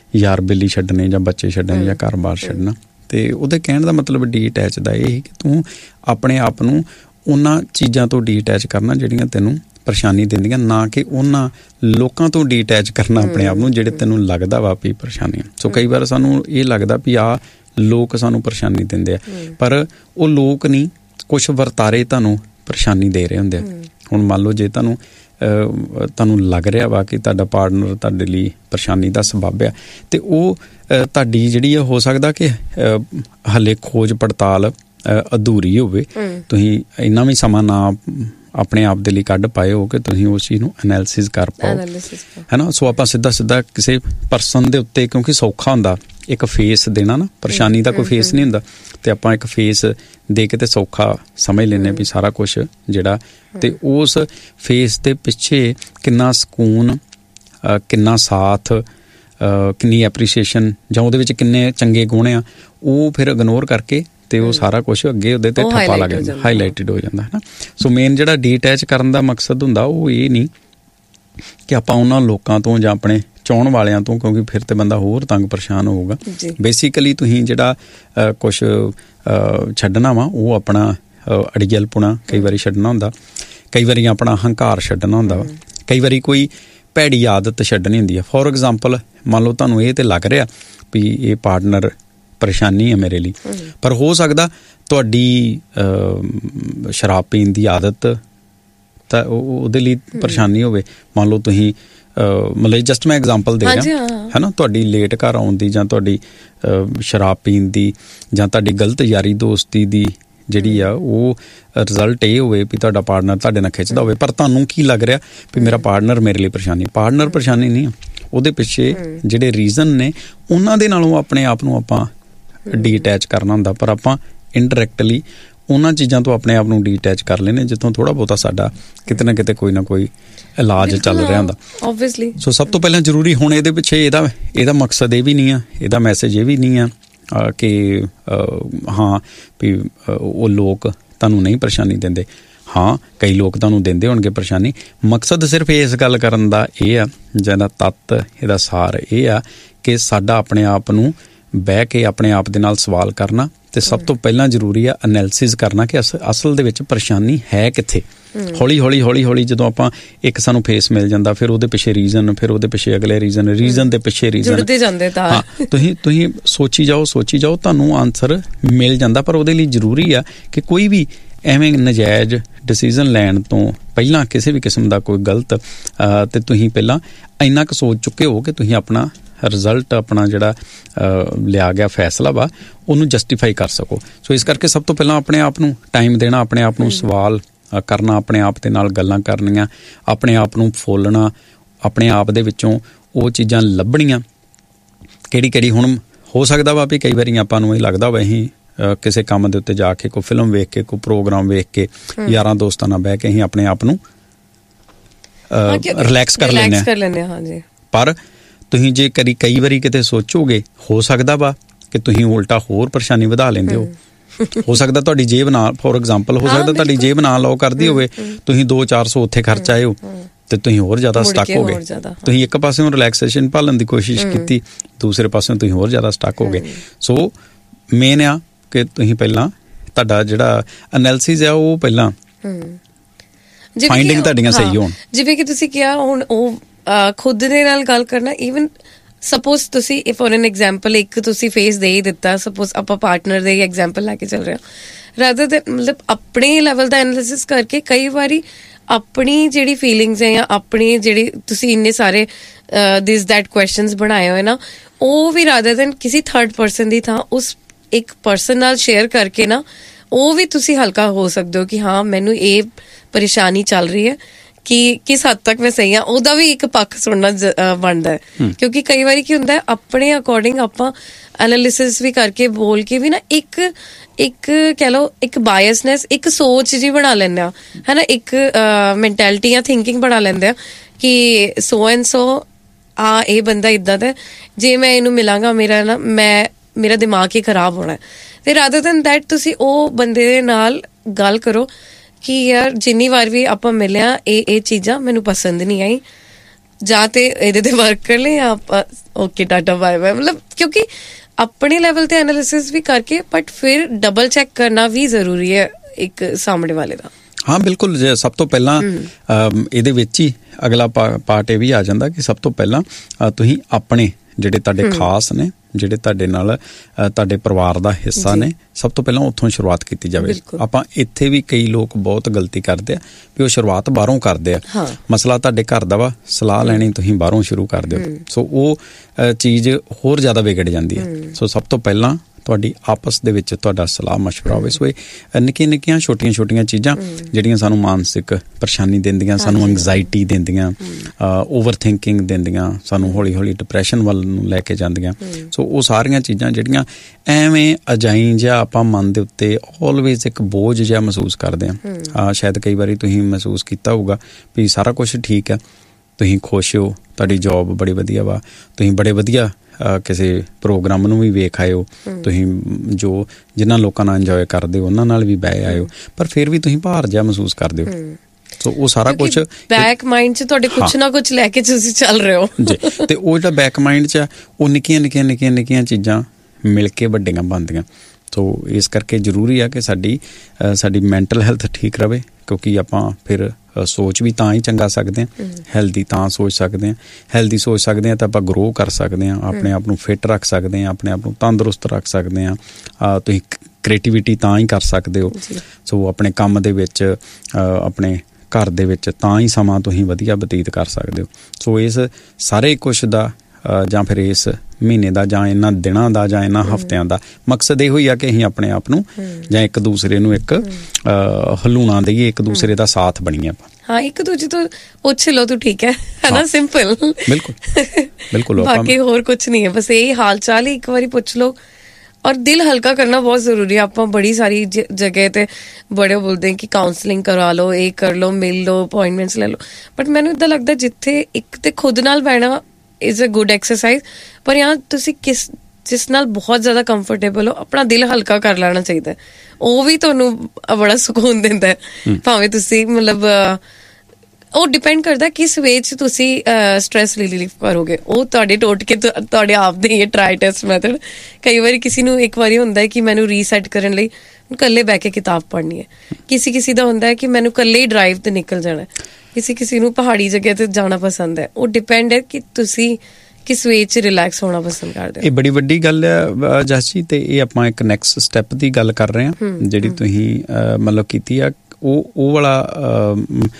ਯਾਰ ਬੇਲੀ ਛੱਡਣੇ ਜਾਂ ਬੱਚੇ ਛੱਡਣੇ ਜਾਂ ਘਰ-ਬਾਰ ਛੱਡਣਾ। ਅਤੇ ਉਹਦੇ ਕਹਿਣ ਦਾ ਮਤਲਬ ਡੀਅਟੈਚ ਦਾ ਇਹ ਸੀ ਕਿ ਤੂੰ ਆਪਣੇ ਆਪ ਨੂੰ ਉਹਨਾਂ ਚੀਜ਼ਾਂ ਤੋਂ ਡੀਅਟੈਚ ਕਰਨਾ ਜਿਹੜੀਆਂ ਤੈਨੂੰ ਪਰੇਸ਼ਾਨੀ ਦਿੰਦੀਆਂ, ਨਾ ਕਿ ਉਹਨਾਂ ਲੋਕਾਂ ਤੋਂ ਡੀਅਟੈਚ ਕਰਨਾ ਆਪਣੇ ਆਪ ਨੂੰ ਜਿਹੜੇ ਤੈਨੂੰ ਲੱਗਦਾ ਵਾ ਵੀ ਪਰੇਸ਼ਾਨੀ। ਸੋ ਕਈ ਵਾਰ ਸਾਨੂੰ ਇਹ ਲੱਗਦਾ ਵੀ ਆਹ ਲੋਕ ਸਾਨੂੰ ਪਰੇਸ਼ਾਨੀ ਦਿੰਦੇ ਆ, ਪਰ ਉਹ ਲੋਕ ਨਹੀਂ, ਕੁਛ ਵਰਤਾਰੇ ਤੁਹਾਨੂੰ ਪਰੇਸ਼ਾਨੀ ਦੇ ਰਹੇ ਹੁੰਦੇ ਆ। ਹੁਣ ਮੰਨ ਲਓ ਜੇ ਤੁਹਾਨੂੰ ਤੁਹਾਨੂੰ ਲੱਗ ਰਿਹਾ ਵਾ ਕਿ ਤੁਹਾਡਾ ਪਾਰਟਨਰ ਤੁਹਾਡੇ ਲਈ ਪਰੇਸ਼ਾਨੀ ਦਾ ਸਬੱਬ ਆ, ਅਤੇ ਉਹ ਤੁਹਾਡੀ ਜਿਹੜੀ ਆ ਹੋ ਸਕਦਾ ਕਿ ਹਾਲੇ ਖੋਜ ਪੜਤਾਲ ਅਧੂਰੀ ਹੋਵੇ, ਤੁਸੀਂ ਇੰਨਾ ਵੀ ਸਮਾਂ ਨਾ ਆਪਣੇ ਆਪ ਦੇ ਲਈ ਕੱਢ ਪਾਏ ਹੋ ਕਿ ਤੁਸੀਂ ਉਸ ਚੀਜ਼ ਨੂੰ ਐਨਾਲਿਸਿਸ ਕਰ ਪਾਓ, ਹੈ ਨਾ। ਸੋ ਆਪਾਂ ਸਿੱਧਾ ਸਿੱਧਾ ਕਿਸੇ ਪਰਸਨ ਦੇ ਉੱਤੇ, ਕਿਉਂਕਿ ਸੌਖਾ ਹੁੰਦਾ ਇੱਕ ਫੇਸ ਦੇਣਾ ਨਾ, ਪਰੇਸ਼ਾਨੀ ਦਾ ਕੋਈ ਫੇਸ ਨਹੀਂ ਹੁੰਦਾ, ਅਤੇ ਆਪਾਂ ਇੱਕ ਫੇਸ ਦੇ ਕੇ ਤੇ ਸੌਖਾ ਸਮਝ ਲੈਂਦੇ ਵੀ ਸਾਰਾ ਕੁਛ ਜਿਹੜਾ, ਅਤੇ ਉਸ ਫੇਸ ਦੇ ਪਿੱਛੇ ਕਿੰਨਾ ਸਕੂਨ, ਕਿੰਨਾ ਸਾਥ, ਕਿੰਨੀ ਐਪਰੀਸ਼ੀਏਸ਼ਨ ਜਾਂ ਉਹਦੇ ਵਿੱਚ ਕਿੰਨੇ ਚੰਗੇ ਗੁਣ ਆ, ਉਹ ਫਿਰ ਇਗਨੋਰ ਕਰਕੇ ਅਤੇ ਉਹ ਸਾਰਾ ਕੁਛ ਅੱਗੇ ਉਹਦੇ 'ਤੇ ਠੱਪਾ ਲੱਗ ਜਾਂਦਾ, ਹਾਈਲਾਈਟਡ ਹੋ ਜਾਂਦਾ, ਹੈ ਨਾ। ਸੋ ਮੇਨ ਜਿਹੜਾ ਡੀਅਟੈਚ ਕਰਨ ਦਾ ਮਕਸਦ ਹੁੰਦਾ ਉਹ ਇਹ ਨਹੀਂ ਕਿ ਆਪਾਂ ਉਹਨਾਂ ਲੋਕਾਂ ਤੋਂ ਜਾਂ ਆਪਣੇ ਚਾਹੁਣ ਵਾਲਿਆਂ ਤੋਂ, ਕਿਉਂਕਿ ਫਿਰ ਤੇ ਬੰਦਾ ਹੋਰ ਤੰਗ ਪਰੇਸ਼ਾਨ ਹੋਊਗਾ। ਬੇਸਿਕਲੀ ਤੁਸੀਂ ਜਿਹੜਾ ਕੁਛ ਛੱਡਣਾ ਵਾ ਉਹ ਆਪਣਾ ਅੜੀਅਲਪੁਣਾ ਕਈ ਵਾਰੀ ਛੱਡਣਾ ਹੁੰਦਾ, ਕਈ ਵਾਰੀ ਆਪਣਾ ਹੰਕਾਰ ਛੱਡਣਾ ਹੁੰਦਾ ਵਾ, ਕਈ ਵਾਰੀ ਕੋਈ ਭੈੜੀ ਆਦਤ ਛੱਡਣੀ ਹੁੰਦੀ ਹੈ। ਫੋਰ ਐਗਜ਼ਾਮਪਲ ਮੰਨ ਲਓ ਤੁਹਾਨੂੰ ਇਹ ਤਾਂ ਲੱਗ ਰਿਹਾ ਵੀ ਇਹ ਪਾਰਟਨਰ ਪਰੇਸ਼ਾਨੀ ਹੈ ਮੇਰੇ ਲਈ, ਪਰ ਹੋ ਸਕਦਾ ਤੁਹਾਡੀ ਸ਼ਰਾਬ ਪੀਣ ਦੀ ਆਦਤ ਤਾਂ ਉਹਦੇ ਲਈ ਪਰੇਸ਼ਾਨੀ ਹੋਵੇ। ਮੰਨ ਲਓ ਤੁਸੀਂ ਮਤਲਬ ਜਸਟ ਮੈਂ ਐਗਜ਼ਾਮਪਲ ਦੇ ਰਿਹਾ, ਹੈ ਨਾ, ਤੁਹਾਡੀ ਲੇਟ ਘਰ ਆਉਣ ਦੀ ਜਾਂ ਤੁਹਾਡੀ ਸ਼ਰਾਬ ਪੀਣ ਦੀ ਜਾਂ ਤੁਹਾਡੀ ਗਲਤ ਯਾਰੀ ਦੋਸਤੀ ਦੀ ਜਿਹੜੀ ਆ ਉਹ ਰਿਜ਼ਲਟ ਇਹ ਹੋਵੇ ਵੀ ਤੁਹਾਡਾ ਪਾਰਟਨਰ ਤੁਹਾਡੇ ਨਾਲ ਖਿੱਚਦਾ ਹੋਵੇ, ਪਰ ਤੁਹਾਨੂੰ ਕੀ ਲੱਗ ਰਿਹਾ ਵੀ ਮੇਰਾ ਪਾਰਟਨਰ ਮੇਰੇ ਲਈ ਪਰੇਸ਼ਾਨੀ। ਪਾਰਟਨਰ ਪਰੇਸ਼ਾਨੀ ਨਹੀਂ ਆ, ਉਹਦੇ ਪਿੱਛੇ ਜਿਹੜੇ ਰੀਜ਼ਨ ਨੇ ਉਹਨਾਂ ਦੇ ਨਾਲੋਂ ਆਪਣੇ ਆਪ ਨੂੰ ਆਪਾਂ ਡੀਅਟੈਚ ਕਰਨਾ ਹੁੰਦਾ, ਪਰ ਆਪਾਂ ਇਨਡਾਇਰੈਕਟਲੀ ਉਹਨਾਂ ਚੀਜ਼ਾਂ ਤੋਂ ਆਪਣੇ ਆਪ ਨੂੰ ਡੀਅਟੈਚ ਕਰ ਲੈਂਦੇ ਜਿੱਥੋਂ ਥੋੜ੍ਹਾ ਬਹੁਤਾ ਸਾਡਾ ਕਿਤੇ ਨਾ ਕਿਤੇ ਕੋਈ ਨਾ ਕੋਈ ਇਲਾਜ ਚੱਲ ਰਿਹਾ ਹੁੰਦਾ। ਓਬਵੀਅਸਲੀ ਸੋ ਸਭ ਤੋਂ ਪਹਿਲਾਂ ਜ਼ਰੂਰੀ ਹੁਣ ਇਹਦੇ ਪਿੱਛੇ ਇਹਦਾ ਇਹਦਾ ਮਕਸਦ ਇਹ ਵੀ ਨਹੀਂ ਆ, ਇਹਦਾ ਮੈਸੇਜ ਇਹ ਵੀ ਨਹੀਂ ਆ ਕਿ ਹਾਂ ਵੀ ਉਹ ਲੋਕ ਤੁਹਾਨੂੰ ਨਹੀਂ ਪਰੇਸ਼ਾਨੀ ਦਿੰਦੇ। ਹਾਂ, ਕਈ ਲੋਕ ਤੁਹਾਨੂੰ ਦਿੰਦੇ ਹੋਣਗੇ ਪਰੇਸ਼ਾਨੀ। ਮਕਸਦ ਸਿਰਫ ਇਸ ਗੱਲ ਕਰਨ ਦਾ ਇਹ ਆ, ਜਿਹਦਾ ਤੱਤ ਇਹਦਾ ਸਾਰ ਇਹ ਆ ਕਿ ਸਾਡਾ ਆਪਣੇ ਆਪ ਨੂੰ ਬਹਿ ਕੇ ਆਪਣੇ ਆਪ ਦੇ ਨਾਲ ਸਵਾਲ ਕਰਨਾ, ਅਤੇ ਸਭ ਤੋਂ ਪਹਿਲਾਂ ਜ਼ਰੂਰੀ ਆ ਐਨਾਲਿਸਿਸ ਕਰਨਾ ਕਿ ਅਸ ਅਸਲ ਦੇ ਵਿੱਚ ਪਰੇਸ਼ਾਨੀ ਹੈ ਕਿੱਥੇ। ਹੌਲੀ ਹੌਲੀ ਹੌਲੀ ਹੌਲੀ ਜਦੋਂ ਆਪਾਂ ਇੱਕ ਸਾਨੂੰ ਫੇਸ ਮਿਲ ਜਾਂਦਾ, ਫਿਰ ਉਹਦੇ ਪਿੱਛੇ ਰੀਜ਼ਨ, ਫਿਰ ਉਹਦੇ ਪਿੱਛੇ ਅਗਲੇ ਰੀਜ਼ਨ, ਰੀਜ਼ਨ ਦੇ ਪਿੱਛੇ ਰੀਜ਼ਨ ਜੁੜਦੇ ਜਾਂਦੇ। ਹਾਂ, ਤੁਸੀਂ ਤੁਸੀਂ ਸੋਚੀ ਜਾਓ ਸੋਚੀ ਜਾਓ ਤੁਹਾਨੂੰ ਆਨਸਰ ਮਿਲ ਜਾਂਦਾ, ਪਰ ਉਹਦੇ ਲਈ ਜ਼ਰੂਰੀ ਆ ਕਿ ਕੋਈ ਵੀ ਐਵੇਂ ਨਜਾਇਜ਼ ਡਿਸੀਜ਼ਨ ਲੈਣ ਤੋਂ ਪਹਿਲਾਂ, ਕਿਸੇ ਵੀ ਕਿਸਮ ਦਾ ਕੋਈ ਗਲਤ, ਅਤੇ ਤੁਸੀਂ ਪਹਿਲਾਂ ਇੰਨਾ ਕੁ ਸੋਚ ਚੁੱਕੇ ਹੋ ਕਿ ਤੁਸੀਂ ਆਪਣਾ ਰਿਜ਼ਲਟ, ਆਪਣਾ ਜਿਹੜਾ ਲਿਆ ਗਿਆ ਫੈਸਲਾ ਵਾ, ਉਹਨੂੰ ਜਸਟੀਫਾਈ ਕਰ ਸਕੋ। ਸੋ ਇਸ ਕਰਕੇ ਸਭ ਤੋਂ ਪਹਿਲਾਂ ਆਪਣੇ ਆਪ ਨੂੰ ਟਾਈਮ ਦੇਣਾ, ਆਪਣੇ ਆਪ ਨੂੰ ਸਵਾਲ ਕਰਨਾ, ਆਪਣੇ ਆਪ ਦੇ ਨਾਲ ਗੱਲਾਂ ਕਰਨੀਆਂ, ਆਪਣੇ ਆਪ ਨੂੰ ਫੋਲਣਾ, ਆਪਣੇ ਆਪ ਦੇ ਵਿੱਚੋਂ ਉਹ ਚੀਜ਼ਾਂ ਲੱਭਣੀਆਂ ਕਿਹੜੀ ਕਿਹੜੀ। ਹੁਣ ਹੋ ਸਕਦਾ ਵਾ ਵੀ ਕਈ ਵਾਰੀ ਆਪਾਂ ਨੂੰ ਇਹ ਲੱਗਦਾ ਵਾ ਅਸੀਂ ਕਿਸੇ ਕੰਮ ਦੇ ਉੱਤੇ ਜਾ ਕੇ, ਕੋਈ ਫਿਲਮ ਵੇਖ ਕੇ, ਕੋਈ ਪ੍ਰੋਗਰਾਮ ਵੇਖ ਕੇ, ਯਾਰਾਂ ਦੋਸਤਾਂ ਨਾਲ ਬਹਿ ਕੇ ਅਸੀਂ ਆਪਣੇ ਆਪ ਨੂੰ ਰਿਲੈਕਸ ਕਰ ਲੈਂਦੇ ਹਾਂ। ਪਰ ਤੁਸੀਂ ਜੇ ਕਦੀ ਕਈ ਵਾਰੀ ਕਿਤੇ ਸੋਚੋਗੇ, ਹੋ ਸਕਦਾ ਵਾ ਕਿ ਤੁਸੀਂ ਉਲਟਾ ਹੋਰ ਪਰੇਸ਼ਾਨੀ ਵਧਾ ਲੈਂਦੇ ਹੋ। ਹੋ ਸਕਦਾ ਤੁਹਾਡੀ ਜੇਬ ਨਾਲ, ਫੋਰ ਐਗਜ਼ਾਮਪਲ, ਹੋ ਸਕਦਾ ਤੁਹਾਡੀ ਜੇਬ ਨਾਲ ਲਓ ਕਰਦੀ ਹੋਵੇ, ਤੁਸੀਂ ਦੋ ਚਾਰ ਸੌ ਉੱਥੇ ਖਰਚ ਆਏ ਹੋ ਤੇ ਤੁਸੀਂ ਹੋਰ ਜ਼ਿਆਦਾ ਸਟਕ ਹੋ ਗਏ। ਤੁਸੀਂ ਇੱਕ ਪਾਸਿਓਂ ਰਿਲੈਕਸੇਸ਼ਨ ਭਾਲਣ ਦੀ ਕੋਸ਼ਿਸ਼ ਕੀਤੀ, ਦੂਸਰੇ ਪਾਸਿਓਂ ਤੁਸੀਂ ਹੋਰ ਜ਼ਿਆਦਾ ਸਟਕ ਹੋ ਗਏ। ਸੋ ਮੇਨ ਆ ਕਿ ਤੁਸੀਂ ਪਹਿਲਾਂ ਤੁਹਾਡਾ ਜਿਹੜਾ ਐਨਾਲਿਸਿਸ ਆ ਉਹ ਪਹਿਲਾਂ ਫਾਈਂਡਿੰਗ ਤੁਹਾਡੀਆਂ ਸਹੀ ਹੋਣ। ਜਿਵੇਂ ਕਿ ਤੁਸੀਂ ਕਿਹਾ ਹੁਣ ਉਹ ਖੁਦ ਦੇ ਨਾਲ ਗੱਲ ਕਰਨਾ, ਈਵਨ ਸਪੋਜ਼ ਤੁਸੀਂ ਫੋਰ ਐਨ ਐਗਜ਼ਾਮਪਲ ਇੱਕ ਤੁਸੀਂ ਫੇਸ ਦੇ ਹੀ ਦਿੱਤਾ, ਸਪੋਜ਼ ਆਪਾਂ ਪਾਰਟਨਰ ਦੇ ਐਗਜ਼ਾਮਪਲ ਲੈ ਕੇ ਚੱਲ ਰਹੇ ਹਾਂ, ਰਾਦਰ ਦੈਨ ਮਤਲਬ ਆਪਣੇ ਲੈਵਲ ਦਾ ਐਨਾਲਿਸਿਸ ਕਰਕੇ ਕਈ ਵਾਰੀ ਆਪਣੀ ਜਿਹੜੀ ਫੀਲਿੰਗਸ ਹੈ ਜਾਂ ਆਪਣੀ ਜਿਹੜੀ ਤੁਸੀਂ ਇੰਨੇ ਸਾਰੇ ਦਿਸ ਦੈਟ ਕੁਐਸਚਨਸ ਬਣਾਏ ਹੋਏ ਨਾ, ਉਹ ਵੀ ਰਾਦਰ ਦੈਨ ਕਿਸੇ ਥਰਡ ਪਰਸਨ ਦੀ ਥਾਂ ਉਸ ਇੱਕ ਪਰਸਨ ਨਾਲ ਸ਼ੇਅਰ ਕਰਕੇ ਨਾ, ਉਹ ਵੀ ਤੁਸੀਂ ਹਲਕਾ ਹੋ ਸਕਦੇ ਹੋ ਕਿ ਹਾਂ ਮੈਨੂੰ ਇਹ ਪਰੇਸ਼ਾਨੀ ਚੱਲ ਰਹੀ ਹੈ, ਕਿ ਕਿਸ ਹੱਦ ਤੱਕ ਮੈਂ ਸਹੀ ਹਾਂ, ਉਹਦਾ ਵੀ ਇੱਕ ਪੱਖ ਸੁਣਨਾ ਬਣਦਾ ਹੈ। ਕਿਉਂਕਿ ਕਈ ਵਾਰੀ ਕੀ ਹੁੰਦਾ ਹੈ, ਆਪਣੇ ਅਕੋਰਡਿੰਗ ਆਪਾਂ ਐਨਾਲਿਸਿਸ ਵੀ ਕਰਕੇ ਬੋਲ ਕੇ ਵੀ ਨਾ ਇੱਕ ਇੱਕ ਕਹਿ ਲਓ ਇੱਕ ਬਾਇਸਨੈਸ, ਇੱਕ ਸੋਚ ਜੀ ਬਣਾ ਲੈਂਦੇ ਆ, ਹੈ ਨਾ, ਇੱਕ ਮੈਂਟੈਲਿਟੀ ਜਾਂ ਥਿੰਕਿੰਗ ਬਣਾ ਲੈਂਦੇ ਆ ਕਿ ਸੋ ਐਂਡ ਸੋ ਆ ਇਹ ਬੰਦਾ ਇੱਦਾਂ ਦਾ, ਜੇ ਮੈਂ ਇਹਨੂੰ ਮਿਲਾਂਗਾ ਮੇਰਾ ਨਾ ਮੈਂ ਮੇਰਾ ਦਿਮਾਗ ਹੀ ਖਰਾਬ ਹੋਣਾ। ਤੇ ਰਾਦਰ ਦੈਨ ਦੈਟ ਤੁਸੀਂ ਉਹ ਬੰਦੇ ਦੇ ਨਾਲ ਗੱਲ ਕਰੋ ਕਿ ਯਾਰ ਜਿੰਨੀ ਵਾਰ ਵੀ ਆਪਾਂ ਮਿਲਿਆ ਇਹ ਇਹ ਚੀਜ਼ਾਂ ਮੈਨੂੰ ਪਸੰਦ ਨਹੀਂ ਆਈ, ਜਾਂ ਤੇ ਇਹਦੇ ਤੇ ਵਰਕ ਕਰ ਲੈ ਜਾਂ ਆਪਾਂ ਓਕੇ ਟਾਟਾ ਬਾਏ ਬਾਏ। ਮਤਲਬ ਕਿਉਂਕਿ ਆਪਣੇ ਲੈਵਲ ਤੇ ਐਨਾਲਿਸਿਸ ਵੀ ਕਰਕੇ ਬਟ ਫਿਰ ਡਬਲ ਚੈੱਕ ਕਰਨਾ ਵੀ ਜ਼ਰੂਰੀ ਹੈ ਇੱਕ ਸਾਹਮਣੇ ਵਾਲੇ ਦਾ। ਹਾਂ ਬਿਲਕੁਲ। ਜੇ ਸਭ ਤੋਂ ਪਹਿਲਾਂ ਇਹਦੇ ਵਿੱਚ ਹੀ ਅਗਲਾ ਪਾਰਟ ਇਹ ਵੀ ਆ ਜਾਂਦਾ ਕਿ ਸਭ ਤੋਂ ਪਹਿਲਾਂ ਤੁਸੀਂ ਆਪਣੇ ਜਿਹੜੇ ਤੁਹਾਡੇ ਖਾਸ ਨੇ, ਜਿਹੜੇ ਤੁਹਾਡੇ ਨਾਲ ਤੁਹਾਡੇ ਪਰਿਵਾਰ ਦਾ ਹਿੱਸਾ ਨੇ, ਸਭ ਤੋਂ ਪਹਿਲਾਂ ਉੱਥੋਂ ਸ਼ੁਰੂਆਤ ਕੀਤੀ ਜਾਵੇ। ਆਪਾਂ ਇੱਥੇ ਵੀ ਕਈ ਲੋਕ ਬਹੁਤ ਗਲਤੀ ਕਰਦੇ ਆ ਵੀ ਉਹ ਸ਼ੁਰੂਆਤ ਬਾਹਰੋਂ ਕਰਦੇ ਆ। ਮਸਲਾ ਤੁਹਾਡੇ ਘਰ ਦਾ ਵਾ, ਸਲਾਹ ਲੈਣੀ ਤੁਸੀਂ ਬਾਹਰੋਂ ਸ਼ੁਰੂ ਕਰ ਦਿਓ, ਸੋ ਉਹ ਚੀਜ਼ ਹੋਰ ਜ਼ਿਆਦਾ ਵਿਗੜ ਜਾਂਦੀ ਹੈ। ਸੋ ਸਭ ਤੋਂ ਪਹਿਲਾਂ ਤੁਹਾਡੀ ਆਪਸ ਦੇ ਵਿੱਚ ਤੁਹਾਡਾ ਸਲਾਹ ਮਸ਼ਵਰਾ ਹੋਵੇ। ਸੋ ਇਹ ਨਿੱਕੀਆਂ ਨਿੱਕੀਆਂ ਛੋਟੀਆਂ ਛੋਟੀਆਂ ਚੀਜ਼ਾਂ ਜਿਹੜੀਆਂ ਸਾਨੂੰ ਮਾਨਸਿਕ ਪਰੇਸ਼ਾਨੀ ਦਿੰਦੀਆਂ, ਸਾਨੂੰ ਐਂਗਜ਼ਾਇਟੀ ਦਿੰਦੀਆਂ, ਓਵਰ ਥਿੰਕਿੰਗ ਦਿੰਦੀਆਂ, ਸਾਨੂੰ ਹੌਲੀ ਹੌਲੀ ਡਿਪਰੈਸ਼ਨ ਵੱਲ ਨੂੰ ਲੈ ਕੇ ਜਾਂਦੀਆਂ। ਸੋ ਉਹ ਸਾਰੀਆਂ ਚੀਜ਼ਾਂ ਜਿਹੜੀਆਂ ਐਵੇਂ ਅਜਾਈਂ ਜਿਹਾ ਆਪਾਂ ਮਨ ਦੇ ਉੱਤੇ ਆਲਵੇਜ਼ ਇੱਕ ਬੋਝ ਜਿਹਾ ਮਹਿਸੂਸ ਕਰਦੇ ਹਾਂ। ਸ਼ਾਇਦ ਕਈ ਵਾਰੀ ਤੁਸੀਂ ਮਹਿਸੂਸ ਕੀਤਾ ਹੋਊਗਾ ਵੀ ਸਾਰਾ ਕੁਛ ਠੀਕ ਹੈ, ਤੁਸੀਂ ਖੁਸ਼ ਹੋ, ਤੁਹਾਡੀ ਜੋਬ ਬੜੀ ਵਧੀਆ ਵਾ, ਤੁਸੀਂ ਬੜੇ ਵਧੀਆ ਕਿਸੇ ਪ੍ਰੋਗਰਾਮ ਨੂੰ ਵੀ ਵੇਖ ਆਏ ਹੋ, ਤੁਸੀਂ ਜੋ ਜਿਨ੍ਹਾਂ ਲੋਕਾਂ ਨਾਲ ਇੰਜੋਏ ਕਰਦੇ ਹੋ ਉਹਨਾਂ ਨਾਲ ਵੀ ਬਹਿ ਆਏ ਹੋ, ਪਰ ਫਿਰ ਵੀ ਤੁਸੀਂ ਭਾਰ ਜਿਹਾ ਮਹਿਸੂਸ ਕਰਦੇ ਹੋ। ਸੋ ਉਹ ਸਾਰਾ ਕੁਛ ਬੈਕ ਮਾਈਂਡ 'ਚ ਤੁਹਾਡੇ ਕੁਛ ਨਾ ਕੁਛ ਲੈ ਕੇ ਤੁਸੀਂ ਚੱਲ ਰਹੇ ਹੋ ਜੀ। ਤੇ ਉਹ ਜਿਹੜਾ ਬੈਕ ਮਾਈਂਡ 'ਚ ਆ ਉਹ ਨਿੱਕੀਆਂ ਨਿੱਕੀਆਂ ਨਿੱਕੀਆਂ ਨਿੱਕੀਆਂ ਚੀਜ਼ਾਂ ਮਿਲ ਕੇ ਵੱਡੀਆਂ ਬਣਦੀਆਂ। ਸੋ ਇਸ ਕਰਕੇ ਜ਼ਰੂਰੀ ਆ ਕਿ ਸਾਡੀ ਸਾਡੀ ਮੈਂਟਲ ਹੈਲਥ ਠੀਕ ਰਹੇ, ਕਿਉਂਕਿ ਆਪਾਂ ਫਿਰ ਸੋਚ ਵੀ ਤਾਂ ਹੀ ਚੰਗਾ ਸਕਦੇ ਹਾਂ, ਹੈਲਦੀ ਤਾਂ ਸੋਚ ਸਕਦੇ ਹਾਂ, ਹੈਲਦੀ ਸੋਚ ਸਕਦੇ ਹਾਂ ਤਾਂ ਆਪਾਂ ਗਰੋ ਕਰ ਸਕਦੇ ਹਾਂ, ਆਪਣੇ ਆਪ ਨੂੰ ਫਿੱਟ ਰੱਖ ਸਕਦੇ ਹਾਂ, ਆਪਣੇ ਆਪ ਨੂੰ ਤੰਦਰੁਸਤ ਰੱਖ ਸਕਦੇ ਹਾਂ। ਤੁਸੀਂ ਕ੍ਰੀਏਟੀਵਿਟੀ ਤਾਂ ਹੀ ਕਰ ਸਕਦੇ ਹੋ। ਸੋ ਆਪਣੇ ਕੰਮ ਦੇ ਵਿੱਚ, ਆਪਣੇ ਘਰ ਦੇ ਵਿੱਚ ਤਾਂ ਹੀ ਸਮਾਂ ਤੁਸੀਂ ਵਧੀਆ ਬਤੀਤ ਕਰ ਸਕਦੇ ਹੋ। ਸੋ ਇਸ ਸਾਰੇ ਕੁਛ ਦਾ ਜਾਂ ਫਿਰ ਇਸ ਮਹੀਨੇ ਦਾ ਜਾਂ ਇਹਨਾਂ ਦਿਨਾਂ ਦਾ ਜਾਂ ਇਹਨਾਂ ਹਫ਼ਤਿਆਂ ਦਾ ਮਕਸਦ ਇਹੋ ਹੀ ਆ ਕਿ ਅਸੀਂ ਆਪਣੇ ਆਪ ਨੂੰ ਜਾਂ ਇੱਕ ਦੂਸਰੇ ਨੂੰ ਇੱਕ ਹਲੂਣਾ ਦੇਈਏ, ਇੱਕ ਦੂਸਰੇ ਦਾ ਸਾਥ ਬਣੀਏ ਆਪਾਂ। ਹਾਂ, ਇੱਕ ਦੂਜੇ ਤੋਂ ਪੁੱਛ ਲਓ ਤੂੰ ਠੀਕ ਹੈ, ਹੈ ਨਾ, ਸਿੰਪਲ। ਬਿਲਕੁਲ ਬਿਲਕੁਲ, ਬਾਕੀ ਹੋਰ ਕੁਛ ਨਹੀਂ ਹੈ, ਬਸ ਇਹੀ ਹਾਲ ਚਾਲ ਹੀ ਇੱਕ ਵਾਰੀ ਪੁੱਛ ਲਓ। ਔਰ ਦਿਲ ਹਲਕਾ ਕਰਨਾ ਬਹੁਤ ਜ਼ਰੂਰੀ ਹੈ। ਆਪਾਂ ਬੜੀ ਸਾਰੀ ਜਗ੍ਹਾ ਤੇ ਬੜੇ ਬੋਲਦੇ ਕਿ ਕਾਉਂਸਲਿੰਗ ਕਰਵਾ ਲਓ, ਇਹ ਕਰ ਲਓ, ਮਿਲ ਲਓ, ਅਪੁਆਇੰਟਮੈਂਟਸ ਲੈ ਲਓ, ਬਟ ਮੈਨੂੰ ਇੱਦਾਂ ਲੱਗਦਾ ਜਿੱਥੇ ਇੱਕ ਤੇ ਖੁਦ ਨਾਲ ਬਹਿਣਾ ਇਜ਼ ਅ ਗੁੱਡ ਐਕਸਰਸਾਈਜ਼, ਪਰ ਜਾਂ ਤੁਸੀਂ ਕਿਸ ਜਿਸ ਨਾਲ ਬਹੁਤ ਜ਼ਿਆਦਾ ਕੰਫਰਟੇਬਲ ਹੋ ਆਪਣਾ ਦਿਲ ਹਲਕਾ ਕਰ ਲੈਣਾ ਚਾਹੀਦਾ। ਉਹ ਵੀ ਤੁਹਾਨੂੰ ਬੜਾ ਸਕੂਨ ਦਿੰਦਾ ਹੈ, ਭਾਵੇਂ ਤੁਸੀਂ ਮਤਲਬ ਉਹ ਡਿਪੈਂਡ ਕਰਦਾ ਕਿਸ ਵੇ 'ਚ ਤੁਸੀਂ ਸਟ੍ਰੈਸ ਰਿਲੀਫ ਕਰੋਗੇ। ਉਹ ਤੁਹਾਡੇ ਟੋਟਕੇ ਤੁਹਾਡੇ ਆਪ ਦੇ ਹੀ ਟਰਾਈ ਟੈਸਟ ਮੈਥਡ। ਕਈ ਵਾਰੀ ਕਿਸੇ ਨੂੰ ਇੱਕ ਵਾਰੀ ਹੁੰਦਾ ਹੈ ਕਿ ਮੈਨੂੰ ਰੀਸੈਟ ਕਰਨ ਲਈ ਇਕੱਲੇ ਬਹਿ ਕੇ ਕਿਤਾਬ ਪੜ੍ਹਨੀ ਹੈ, ਕਿਸੇ ਕਿਸੇ ਦਾ ਹੁੰਦਾ ਹੈ ਕਿ ਮੈਨੂੰ ਇਕੱਲੇ ਹੀ ਡਰਾਈਵ ਤੇ ਨਿਕਲ ਜਾਣਾ, ਕਿਸੇ ਕਿਸੇ ਨੂੰ ਪਹਾੜੀ ਜਗ੍ਹਾ ਤੇ ਜਾਣਾ ਪਸੰਦ ਹੈ। ਉਹ ਡਿਪੈਂਡ ਹੈ ਕਿ ਤੁਸੀਂ ਕਿਸ ਵੇ 'ਚ ਰਿਲੈਕਸ ਹੋਣਾ ਪਸੰਦ ਕਰਦੇ ਹੋ। ਇਹ ਬੜੀ ਵੱਡੀ ਗੱਲ ਹੈ ਜਸਜੀ, ਤੇ ਇਹ ਆਪਾਂ ਇੱਕ ਨੈਕਸਟ ਸਟੈਪ ਦੀ ਗੱਲ ਕਰ ਰਹੇ ਹਾਂ ਜਿਹੜੀ ਤੁਸੀਂ ਮਤਲਬ ਕੀਤੀ ਆ। ਉਹ ਉਹ ਵਾਲਾ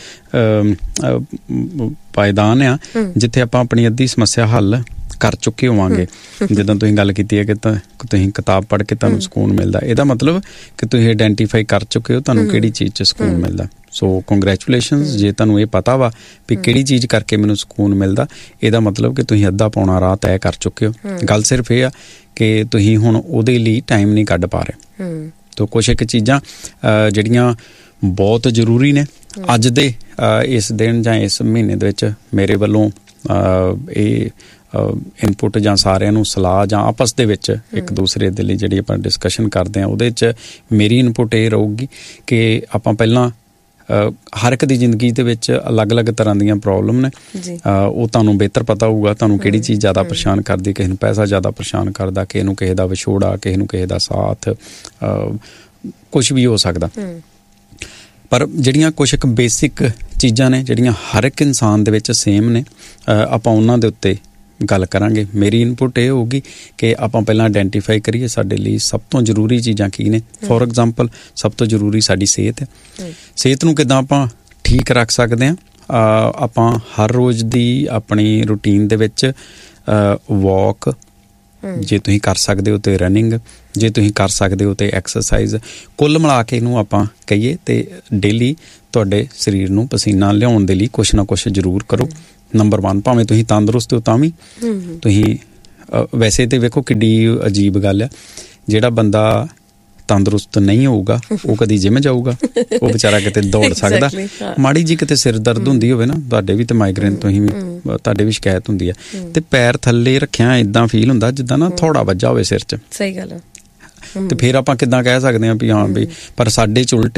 ਪਾਇਦਾਨ ਆ ਜਿੱਥੇ ਆਪਾਂ ਆਪਣੀ ਅੱਧੀ ਸਮੱਸਿਆ ਹੱਲ ਕਰ ਚੁੱਕੇ ਹੋਵਾਂਗੇ। ਜਦੋਂ ਤੁਸੀਂ ਗੱਲ ਕੀਤੀ ਹੈ ਕਿ ਤੁਸੀਂ ਕਿਤਾਬ ਪੜ੍ਹ ਕੇ ਤੁਹਾਨੂੰ ਸਕੂਨ ਮਿਲਦਾ, ਇਹਦਾ ਮਤਲਬ ਕਿ ਤੁਸੀਂ ਆਈਡੈਂਟੀਫਾਈ ਕਰ ਚੁੱਕੇ ਹੋ ਤੁਹਾਨੂੰ ਕਿਹੜੀ ਚੀਜ਼ 'ਚ ਸਕੂਨ ਮਿਲਦਾ। ਸੋ ਕੰਗ੍ਰੈਚੁਲੇਸ਼ਨਸ, ਜੇ ਤੁਹਾਨੂੰ ਇਹ ਪਤਾ ਵਾ ਵੀ ਕਿਹੜੀ ਚੀਜ਼ ਕਰਕੇ ਮੈਨੂੰ ਸਕੂਨ ਮਿਲਦਾ, ਇਹਦਾ ਮਤਲਬ ਕਿ ਤੁਸੀਂ ਅੱਧਾ ਪੌਣਾ ਰਾਹ ਤੈਅ ਕਰ ਚੁੱਕੇ ਹੋ। ਗੱਲ ਸਿਰਫ ਇਹ ਆ ਕਿ ਤੁਸੀਂ ਹੁਣ ਉਹਦੇ ਲਈ ਟਾਈਮ ਨਹੀਂ ਕੱਢ ਪਾ ਰਹੇ। ਤਾਂ ਕੁਛ ਇੱਕ ਚੀਜ਼ਾਂ ਜਿਹੜੀਆਂ ਬਹੁਤ ਜ਼ਰੂਰੀ ਨੇ ਅੱਜ ਦੇ ਇਸ ਦਿਨ ਜਾਂ ਇਸ ਮਹੀਨੇ ਦੇ ਵਿੱਚ ਮੇਰੇ ਵੱਲੋਂ ਇਹ ਇਨਪੁਟ ਜਾਂ ਸਾਰਿਆਂ ਨੂੰ ਸਲਾਹ ਜਾਂ ਆਪਸ ਦੇ ਵਿੱਚ ਇੱਕ ਦੂਸਰੇ ਦੇ ਲਈ ਜਿਹੜੀ ਆਪਾਂ ਡਿਸਕਸ਼ਨ ਕਰਦੇ ਹਾਂ ਉਹਦੇ 'ਚ ਮੇਰੀ ਇਨਪੁਟ ਇਹ ਰਹੂਗੀ ਕਿ ਆਪਾਂ ਪਹਿਲਾਂ ਹਰ ਇੱਕ ਦੀ ਜ਼ਿੰਦਗੀ ਦੇ ਵਿੱਚ ਅਲੱਗ-ਅਲੱਗ ਤਰ੍ਹਾਂ ਦੀਆਂ ਪ੍ਰੋਬਲਮ ਨੇ। ਉਹ ਤੁਹਾਨੂੰ ਬਿਹਤਰ ਪਤਾ ਹੋਊਗਾ ਤੁਹਾਨੂੰ ਕਿਹੜੀ ਚੀਜ਼ ਜ਼ਿਆਦਾ ਪਰੇਸ਼ਾਨ ਕਰਦੀ। ਕਿਸੇ ਨੂੰ ਪੈਸਾ ਜ਼ਿਆਦਾ ਪਰੇਸ਼ਾਨ ਕਰਦਾ, ਕਿਸੇ ਨੂੰ ਕਿਸੇ ਦਾ ਵਿਛੋੜਾ, ਕਿਸੇ ਨੂੰ ਕਿਸੇ ਦਾ ਸਾਥ, ਕੁਛ ਵੀ ਹੋ ਸਕਦਾ। ਪਰ ਜਿਹੜੀਆਂ ਕੁਛ ਇੱਕ ਬੇਸਿਕ ਚੀਜ਼ਾਂ ਨੇ ਜਿਹੜੀਆਂ ਹਰ ਇੱਕ ਇਨਸਾਨ ਦੇ ਵਿੱਚ ਸੇਮ ਨੇ, ਆਪਾਂ ਉਹਨਾਂ ਦੇ ਉੱਤੇ ਗੱਲ ਕਰਾਂਗੇ। ਮੇਰੀ ਇਨਪੁਟ ਇਹ ਹੋਊਗੀ ਕਿ ਆਪਾਂ ਪਹਿਲਾਂ ਆਈਡੈਂਟੀਫਾਈ ਕਰੀਏ ਸਾਡੇ ਲਈ ਸਭ ਤੋਂ ਜ਼ਰੂਰੀ ਚੀਜ਼ਾਂ ਕੀ ਨੇ। ਫੋਰ ਐਗਜ਼ਾਮਪਲ, ਸਭ ਤੋਂ ਜ਼ਰੂਰੀ ਸਾਡੀ ਸਿਹਤ ਹੈ। ਸਿਹਤ ਨੂੰ ਕਿੱਦਾਂ ਆਪਾਂ ਠੀਕ ਰੱਖ ਸਕਦੇ ਹਾਂ? ਆਪਾਂ ਹਰ ਰੋਜ਼ ਦੀ ਆਪਣੀ ਰੂਟੀਨ ਦੇ ਵਿੱਚ ਵਾਕ, ਜੇ ਤੁਸੀਂ ਕਰ ਸਕਦੇ ਹੋ ਤੇ ਰਨਿੰਗ, ਜੇ ਤੁਸੀਂ ਕਰ ਸਕਦੇ ਹੋ ਤੇ ਐਕਸਰਸਾਈਜ਼, ਕੁੱਲ ਮਿਲਾ ਕੇ ਇਹਨੂੰ ਆਪਾਂ ਕਹੀਏ ਤੇ ਡੇਲੀ ਤੁਹਾਡੇ ਸਰੀਰ ਨੂੰ ਪਸੀਨਾ ਲਿਆਉਣ ਦੇ ਲਈ ਕੁਛ ਨਾ ਕੁਛ ਜ਼ਰੂਰ ਕਰੋ। ਨੰਬਰ ਵਨ, ਭਾਵੇਂ ਤੁਸੀਂ ਤੰਦਰੁਸਤ ਹੋ ਤਾਂ ਵੀ ਤੁਸੀਂ ਵੈਸੇ ਤੇ ਵੇਖੋ ਕਿੱਡੀ ਅਜੀਬ ਗੱਲ ਆ, ਜਿਹੜਾ ਬੰਦਾ ਤੰਦਰੁਸਤ ਨਹੀਂ ਹੋਊਗਾ ਉਹ ਕਦੀ ਜਿਮ ਜਾਊਗਾ? ਉਹ ਵਿਚਾਰਾ ਕਿਤੇ ਦੌੜ ਸਕਦਾ? ਮਾੜੀ ਜੀ ਕਿਤੇ ਸਿਰ ਦਰਦ ਹੁੰਦੀ ਹੋਵੇ ਨਾ, ਤੁਹਾਡੇ ਵੀ ਤੇ ਮਾਈਗ੍ਰੇਨ ਤੁਸੀਂ ਵੀ ਤੁਹਾਡੇ ਵੀ ਸ਼ਿਕਾਇਤ ਹੁੰਦੀ ਆ, ਤੇ ਪੈਰ ਥੱਲੇ ਰੱਖਿਆ ਏਦਾਂ ਫੀਲ ਹੁੰਦਾ ਜਿੱਦਾਂ ਨਾ ਥੋੜਾ ਵੱਜਾ ਹੋਵੇ ਸਿਰ 'ਚ। ਸਹੀ ਗੱਲ ਹੈ। ਤੇ ਫਿਰ ਆਪਾਂ ਕਿੱਦਾਂ ਕਹਿ ਸਕਦੇ ਹਾਂ ਵੀ ਹਾਂ ਵੀ ਪਰ ਸਾਡੇ 'ਚ ਉਲਟ ਆ,